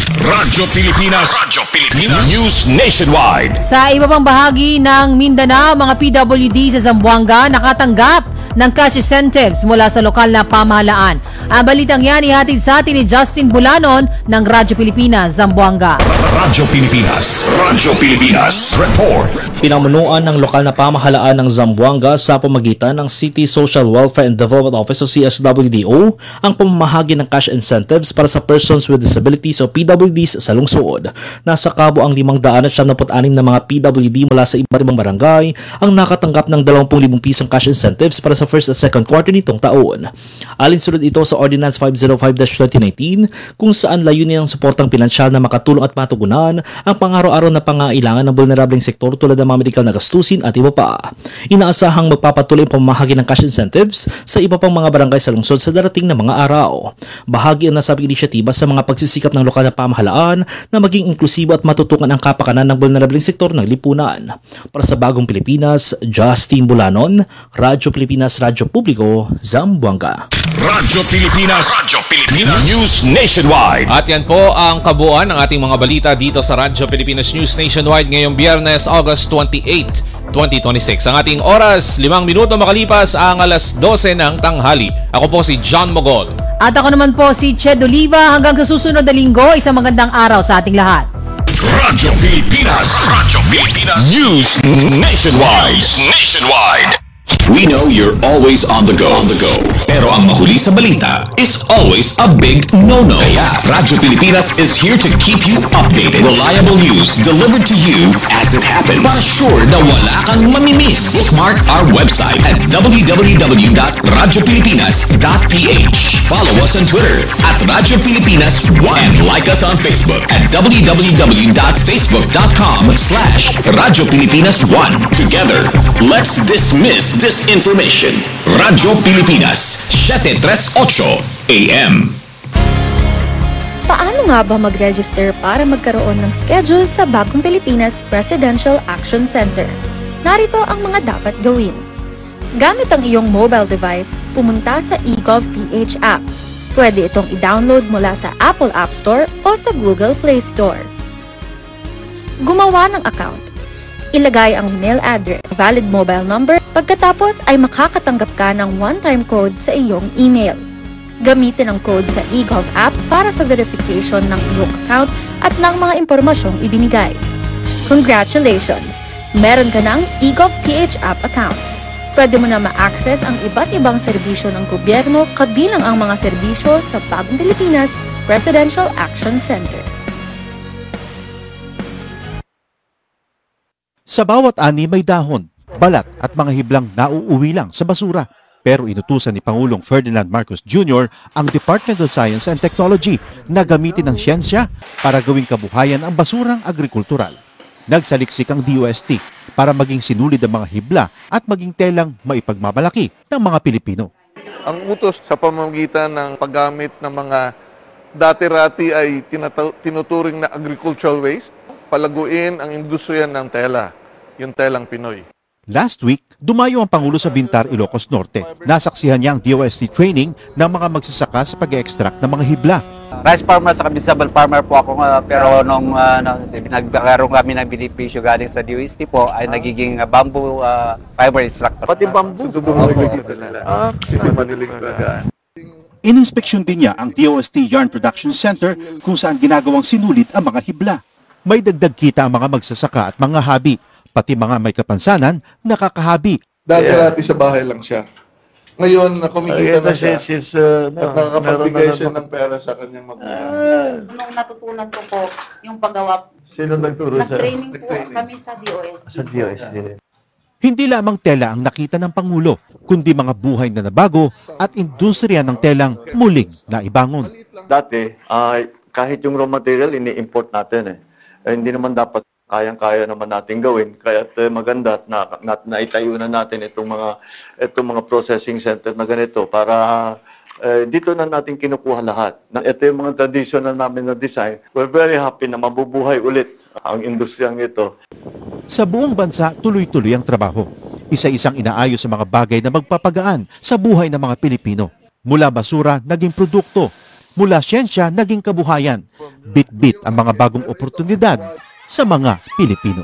Radyo Pilipinas. Radyo Pilipinas. News Nationwide. Sa iba pang bahagi ng Mindanao, mga P W D sa Zamboanga nakatanggap ng cash incentives mula sa lokal na pamahalaan. Ang balitang yan ihatid sa atin ni Justin Bulanon ng Radyo Pilipinas, Zamboanga. Radyo Pilipinas. Radyo Pilipinas. Report. Pinamunuan ng lokal na pamahalaan ng Zamboanga sa pamagitan ng City Social Welfare and Development Office o C S W D O ang pamamahagi ng cash incentives para sa persons with disabilities o P W Ds sa lungsod. Nasa kabo ang limang daan at siyam na put-anim na mga P W D mula sa iba't ibang barangay ang nakatanggap ng dalawampu't limang pisong cash incentives para sa first at second quarter nitong taon. Alinsunod ito sa Ordinance five oh five dash twenty nineteen kung saan layunin ang suportang pinansyal na makatulong at matugunan ang pang-araw-araw na pangailangan ng vulnerableng sektor tulad ng mga medikal na gastusin at iba pa. Inaasahang magpapatuloy ang pamamahagi ng cash incentives sa iba pang mga barangay sa lungsod sa darating na mga araw. Bahagi ang nasabing inisyatiba sa mga pagsisikap ng lokal na pamahalaan na maging inklusibo at matutukan ang kapakanan ng vulnerableng sektor ng lipunan. Para sa Bagong Pilipinas, Justin Bulanon, Radyo Pilipinas, Radyo Publiko, Zamboanga. Radyo Pilipinas. Radyo Pilipinas. News Nationwide. At yan po ang kabuuan ng ating mga balita dito sa Radyo Pilipinas News Nationwide ngayong Biyernes, August twenty-eighth, twenty twenty-six. Ang ating oras, limang minuto makalipas ang alas dose ng tanghali. Ako po si John Mogol. At ako naman po si Ched Oliva. Hanggang sa susunod na linggo, isang magandang araw sa ating lahat. Radyo Pilipinas. Radyo Pilipinas. News Nationwide. News Nationwide. We know you're always on the go. On the go. Pero ang mahuli sa balita is always a big no-no. Kaya Radyo Pilipinas is here to keep you updated. Reliable news delivered to you as it happens. Para sure na wala kang mamimiss. Bookmark our website at w w w dot radyo pilipinas dot p h. Follow us on Twitter at Radyo Pilipinas one and like us on Facebook at w w w dot facebook dot com slash Radyo Pilipinas one. Together, let's dismiss disinformation. Radyo Pilipinas, seven thirty-eight A M. Paano nga ba mag-register para magkaroon ng schedule sa Bagong Pilipinas Presidential Action Center? Narito ang mga dapat gawin. Gamit ang iyong mobile device, pumunta sa eGovPH app. Pwede itong i-download mula sa Apple App Store o sa Google Play Store. Gumawa ng account. Ilagay ang email address, valid mobile number, pagkatapos ay makakatanggap ka ng one-time code sa iyong email. Gamitin ang code sa eGov app para sa verification ng iyong account at ng mga impormasyong ibinigay. Congratulations! Meron ka ng eGovPH app account. Pwede mo na ma-access ang iba't ibang serbisyo ng gobyerno kabilang ang mga serbisyo sa Bagong Pilipinas Presidential Action Center. Sa bawat ani may dahon, balat at mga hiblang nauuwi lang sa basura. Pero inutusan ni Pangulong Ferdinand Marcos Junior ang Department of Science and Technology na gamitin ang siyensya para gawing kabuhayan ang basurang agrikultural. Nagsaliksik ang D O S T para maging sinulid ang mga hibla at maging telang maipagmamalaki ng mga Pilipino. Ang utos sa pamamagitan ng paggamit ng mga dati-rati ay tinuturing na agricultural waste, palaguin ang industriya ng tela, yung telang Pinoy. Last week, dumayo ang Pangulo sa Vintar, Ilocos Norte. Nasaksihan niya ang D O S T training ng mga magsasaka sa pag-extract ng mga hibla. Rice farmer sa vegetable farmer po ako, uh, pero nung uh, nagkaroon kami ng benepisyo galing sa D O S T po ay nagiging uh, bamboo uh, fiber extractor. Pati bamboo? Ah, kasi manilig na. Ininspeksyon din niya ang D O S T Yarn Production Center kung saan ginagawang sinulid ang mga hibla. May dagdag kita ang mga magsasaka at mga habi, pati mga may kapansanan, nakakahabi. Dati-rati sa bahay lang siya. Ngayon, kumikita na siya uh, at nakakapagbigay siya ng pera sa kanyang magulang. Nung natutunan ko po yung paggawa, sino nagturo sa? nag-training po kami sa D O S T. Sa D O S T. Hindi lamang tela ang nakita ng Pangulo, kundi mga buhay na nabago at industriya ng telang muling naibangon. Dati, uh, kahit yung raw material, ini-import natin eh. Eh, hindi naman dapat kayang-kaya naman natin gawin. Kaya uh, maganda na, na naitayo na natin itong mga itong mga processing center na ganito para uh, dito na natin kinukuha lahat. Na ito yung mga traditional namin na design. We're very happy na mabubuhay ulit ang industriyang ito. Sa buong bansa, tuloy-tuloy ang trabaho. Isa-isang inaayos sa mga bagay na magpapagaan sa buhay ng mga Pilipino. Mula basura, naging produkto. Mula siyensya naging kabuhayan, bit-bit ang mga bagong oportunidad sa mga Pilipino.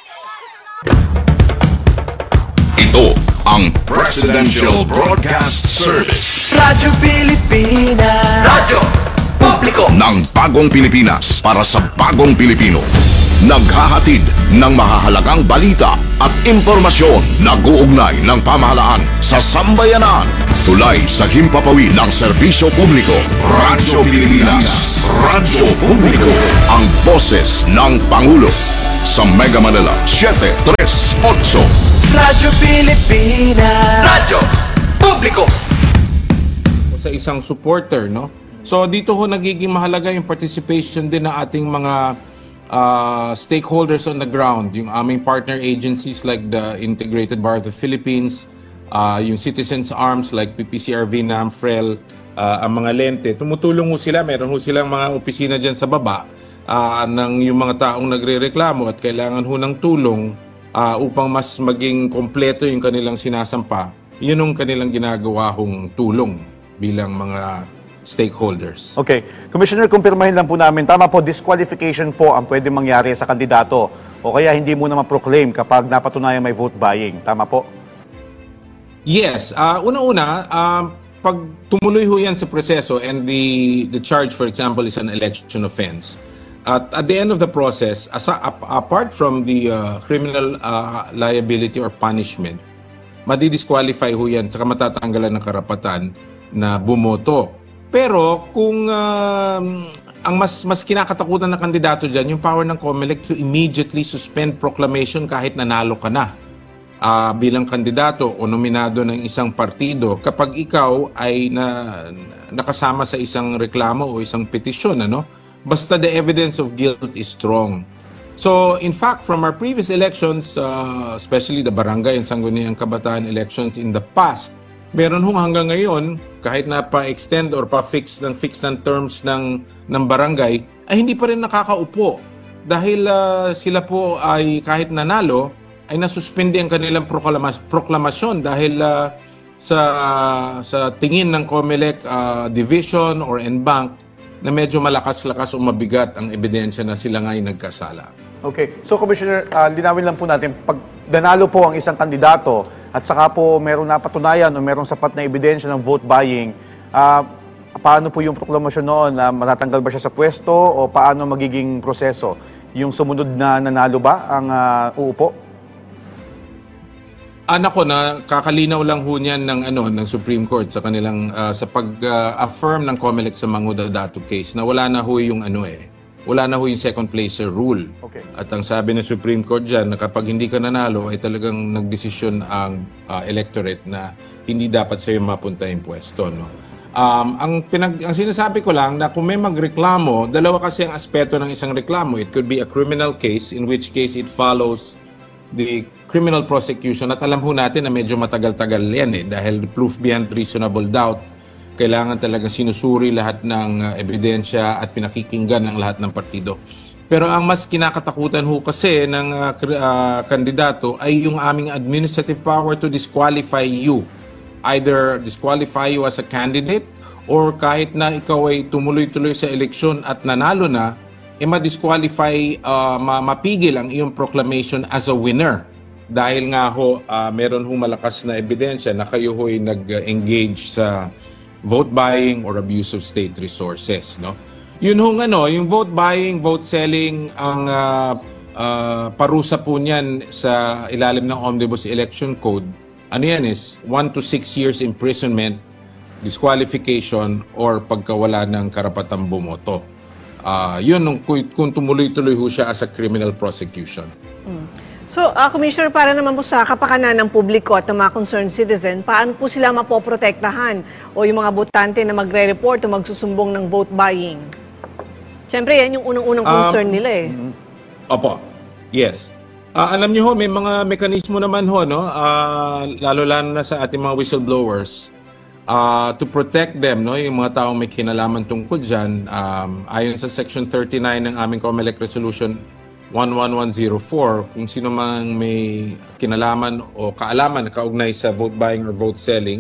Ito ang Presidential Broadcast Service. Radyo Pilipinas. Radyo Publiko ng bagong Pilipinas para sa bagong Pilipino. Naghahatid ng mahahalagang balita at impormasyon na guugnay ng pamahalaan sa sambayanan. Tulay sa himpapawid ng serbisyo publiko. Radyo Pilipinas. Radyo Publiko. Ang boses ng Pangulo. Sa Mega Manila, seven three eight. Radyo Pilipinas. Radyo Publiko. Sa isang supporter, no? So dito ho nagiging mahalaga yung participation din ng ating mga uh, stakeholders on the ground, yung aming partner agencies like the Integrated Bar of the Philippines, uh, yung Citizens Arms like P P C R V, NAMFREL, uh, ang mga lente. Tumutulong ho sila, meron ho silang mga opisina dyan sa baba uh, ng yung mga taong nagre-reklamo at kailangan ho ng tulong uh, upang mas maging kompleto yung kanilang sinasampa. Yun ang kanilang ginagawa hong tulong bilang mga stakeholders. Okay. Commissioner, kumpirmahin lang po namin, tama po, disqualification po ang pwede mangyari sa kandidato o kaya hindi mo na ma-proclaim kapag napatunayan may vote buying. Tama po? Yes. Uh, una-una, uh, pag tumuloy ho yan sa proseso and the, the charge, for example, is an election offense, at at the end of the process, as a, apart from the uh, criminal uh, liability or punishment, madidisqualify ho yan saka matatanggalan ng karapatan na bumoto. Pero kung uh, ang mas mas kinakatakutan ng kandidato dyan, yung power ng COMELEC to immediately suspend proclamation kahit nanalo ka na uh, bilang kandidato o nominado ng isang partido kapag ikaw ay na, nakasama sa isang reklamo o isang petisyon, ano? Basta the evidence of guilt is strong. So in fact, from our previous elections, uh, especially the barangay and Sangguniang Kabataan elections in the past, meron hong hanggang ngayon, kahit na pa-extend or pa-fix ng fix ng terms ng, ng barangay, ay hindi pa rin nakakaupo. Dahil uh, sila po ay kahit nanalo, ay nasuspindi ang kanilang proklamas- proklamasyon dahil uh, sa, uh, sa tingin ng COMELEC uh, division or N bank na medyo malakas-lakas o mabigat ang ebidensya na sila nga'y nagkasala. Okay. So, Commissioner, uh, linawin lang po natin, pag danalo po ang isang kandidato at saka po merong napatunayan o merong sapat na ebidensya ng vote buying, uh, paano po yung proklamasyon noon? Na matatanggal ba siya sa pwesto o paano magiging proseso? Yung sumunod na nanalo ba ang uh, uupo? Anak ko na kakalinaw lang ho niyan ng ano ng Supreme Court sa kanilang uh, sa pag-affirm uh, ng COMELEC sa Manguda Dato case na wala na ho yung ano eh. Wala na ho yung second placer rule. Okay. At ang sabi ng Supreme Court dyan na kapag hindi ka nanalo ay talagang nagdesisyon ang uh, electorate na hindi dapat sa'yo mapunta yung pwesto. No? Um, ang, pinag, ang sinasabi ko lang na kung may magreklamo, dalawa kasi ang aspeto ng isang reklamo. It could be a criminal case, in which case it follows the criminal prosecution. At alam ho natin na medyo matagal-tagal yan eh, dahil proof beyond reasonable doubt, kailangan talagang sinusuri lahat ng uh, ebidensya at pinakikinggan ng lahat ng partido. Pero ang mas kinakatakutan ho kasi ng uh, uh, kandidato ay yung aming administrative power to disqualify you. Either disqualify you as a candidate or kahit na ikaw ay tumuloy-tuloy sa eleksyon at nanalo na, e ma-disqualify, uh, ma- mapigil ang iyong proclamation as a winner. Dahil nga ho, uh, meron ho malakas na ebidensya na kayo ho ay nag-engage sa vote buying or abuse of state resources, no? Yun hong ano, yung vote buying, vote selling, ang uh, uh, parusa po niyan sa ilalim ng Omnibus Election Code. Ano yan is one to six years imprisonment, disqualification, or pagkawala ng karapatang bumoto. Uh, yun nung, kung tumuloy-tuloy ho siya as a criminal prosecution. Mm. So, uh, Commissioner, para naman po sa kapakanan ng publiko at ng mga concerned citizen, paano po sila mapoprotektahan o yung mga botante na magre-report o magsusumbong ng vote buying? Siyempre, yan yung unang-unang concern um, nila eh. Opo. Yes. Uh, alam niyo ho, may mga mekanismo naman ho, no? Uh, lalo-lalo na sa ating mga whistleblowers uh, to protect them, no? Yung mga taong may kinalaman tungkol dyan. Um, ayon sa Section thirty-nine ng aming COMELEC Resolution one one one zero four, kung sino mang may kinalaman o kaalaman na kaugnay sa vote buying or vote selling,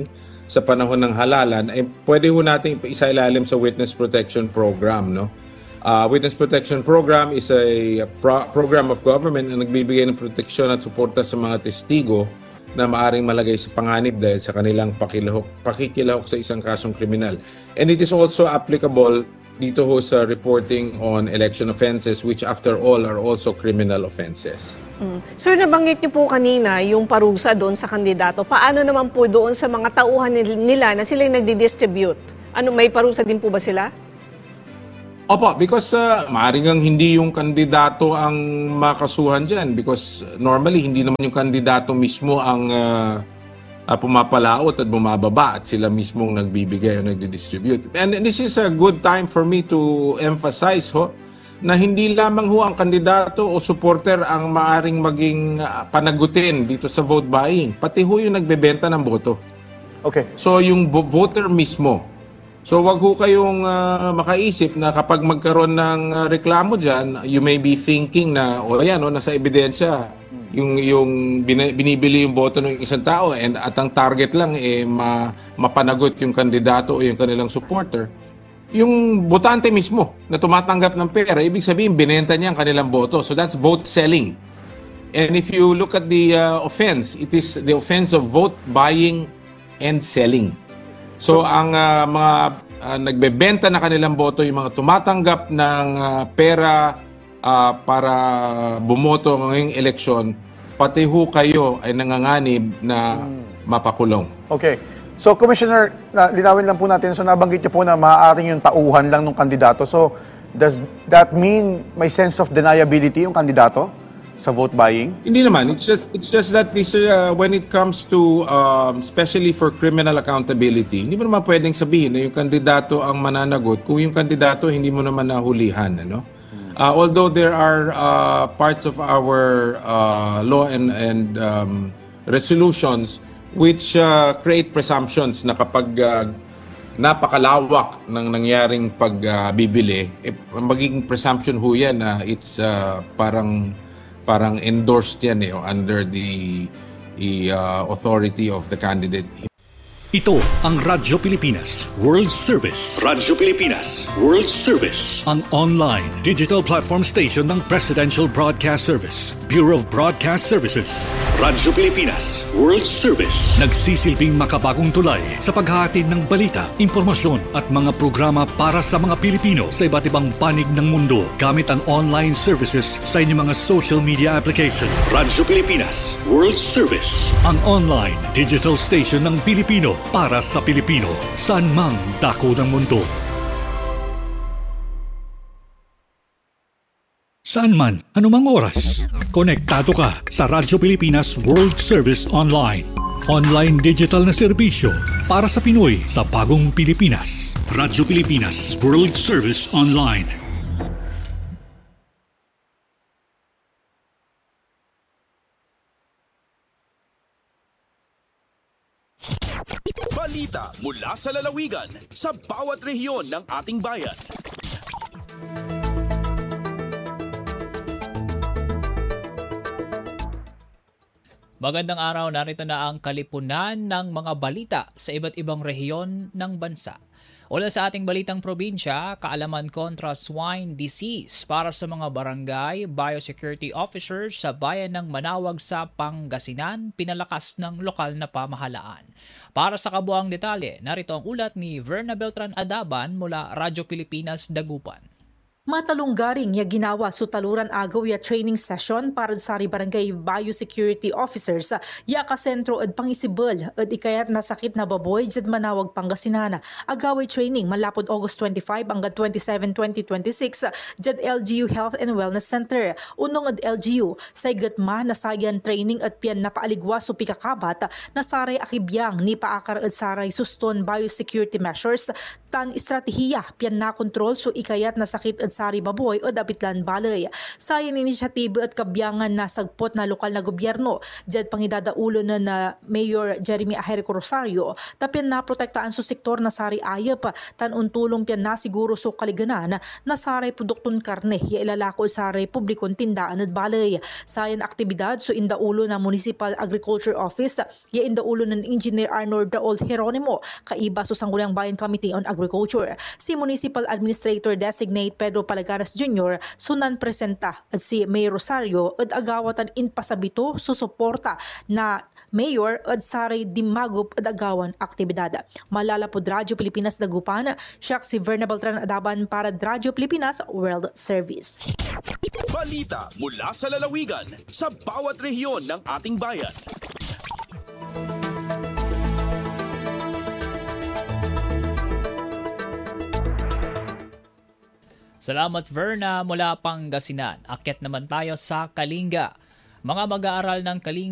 sa panahon ng halalan, ay pwede ho natin isailalim sa Witness Protection Program, no? Uh, Witness Protection Program is a pro- program of government na nagbibigay ng proteksyon at suporta sa mga testigo na maaring malagay sa panganib dahil sa kanilang pakilahok, pakikilahok sa isang kasong kriminal. And it is also applicable dito ho sa reporting on election offenses, which after all are also criminal offenses. Mm. Sir, nabanggit niyo po kanina yung parusa doon sa kandidato. Paano naman po doon sa mga tauhan nila na sila yung nagdi-distribute? Ano, may parusa din po ba sila? Opo, because uh, maaaring ang hindi yung kandidato ang makasuhan dyan because normally hindi naman yung kandidato mismo ang uh, uh, pumapalaot at bumababa at sila mismong nagbibigay o nagdi-distribute. And this is a good time for me to emphasize ho, na hindi lamang ho ang kandidato o supporter ang maaring maging uh, panagutin dito sa vote buying. Pati ho yung nagbebenta ng boto. Okay. So yung voter mismo. So wag ho kayong uh, makaisip na kapag magkaroon ng uh, reklamo dyan, you may be thinking na, o oh, ayan, oh, nasa ebidensya, yung, yung binibili yung boto ng isang tao and at ang target lang eh ma, mapanagot yung kandidato o yung kanilang supporter. Yung botante mismo na tumatanggap ng pera, ibig sabihin binenta niya ang kanilang boto. So that's vote selling. And if you look at the uh, offense, it is the offense of vote buying and selling. So ang uh, mga uh, nagbebenta na kanilang boto, yung mga tumatanggap ng uh, pera uh, para bumoto ngayong eleksyon, pati ho kayo ay nanganganib na mapakulong. Okay. So Commissioner, na, linawin lang po natin, so nabanggit niyo po na maaaring yung tauhan lang ng kandidato. So does that mean may sense of deniability yung kandidato sa vote buying? Hindi naman. It's just it's just that this uh, when it comes to um, especially for criminal accountability, hindi mo naman pwedeng sabihin na yung kandidato ang mananagot kung yung kandidato hindi mo naman nahulihan, ano? Uh, although there are uh, parts of our uh, law and and um, resolutions which uh, create presumptions na kapag uh, napakalawak ng nangyaring pagbibili, uh, eh, magiging presumption ho yan na uh, it's uh, parang parang endorsed yan eh, under the, the uh, authority of the candidate. Ito ang Radyo Pilipinas World Service. Radyo Pilipinas World Service. Ang online digital platform station ng Presidential Broadcast Service, Bureau of Broadcast Services. Radyo Pilipinas World Service. Nagsisilbing makabagong tulay sa paghahatid ng balita, impormasyon at mga programa para sa mga Pilipino sa iba't ibang panig ng mundo gamit ang online services sa inyong mga social media application. Radyo Pilipinas World Service. Ang online digital station ng Pilipino para sa Pilipino, saan mang dako ng mundo. Saan man, anumang oras, konektado ka sa Radyo Pilipinas World Service Online. Online digital na serbisyo para sa Pinoy sa bagong Pilipinas. Radyo Pilipinas World Service Online. Balita mula sa lalawigan sa bawat rehiyon ng ating bayan. Magandang araw, narito na ang kalipunan ng mga balita sa iba't ibang rehiyon ng bansa. Ula sa ating balitang probinsya, kaalaman kontra swine disease para sa mga barangay biosecurity officers sa bayan ng Manawag sa Pangasinan, pinalakas ng lokal na pamahalaan. Para sa kabuang detalye, narito ang ulat ni Verna Beltran Adaban mula Radyo Pilipinas, Dagupan. Matalunggaring ya ginawa sa taluran agaw ya training session para sa barangay biosecurity officers ya ka sentro at pangisibol at ikayat na sakit na baboy jad Manawag Pangasinan. Agaway training malapod August twenty-five hanggang twenty-seven, twenty twenty-six jad L G U Health and Wellness Center. Unong ad L G U sa igatma na sayan training at piyan na paaligwa so pikakabat na saray akibyang ni paakar at saray suston biosecurity measures tan estratehiya piyan na kontrol so ikayat na sakit at sari baboy o dapitlan balay. Sayan inisyatibo at kabyangan na sagpot na lokal na gobyerno, jad pangidadaulo na na Mayor Jeremy Aherico Rosario, tapian na protektaan so sektor na sari ayap, tan untulong piyan na siguro so kaliganan na saray produkton karne ya ilalako saray publikon tindaan at balay. Sayan aktibidad so indaulo na Municipal Agriculture Office ya indaulo ng Engineer Arnold Daol Jeronimo kaiba so Sangguniang Bayan Committee on Agriculture. Si Municipal Administrator Designate Pedro Palagaras Junior sunan presenta at si Mayor Rosario at agawatan in pasabito so suporta na Mayor at saray dimagop at agawan aktibidad. Malalapod Radyo Pilipinas Dagupan, siya si Verna Beltran Adaban para Radyo Pilipinas World Service. Balita mula sa lalawigan sa bawat rehiyon ng ating bayan. Salamat Verna mula Pangasinan. Akyat naman tayo sa Kalinga. Mga mag-aaral ng Kalinga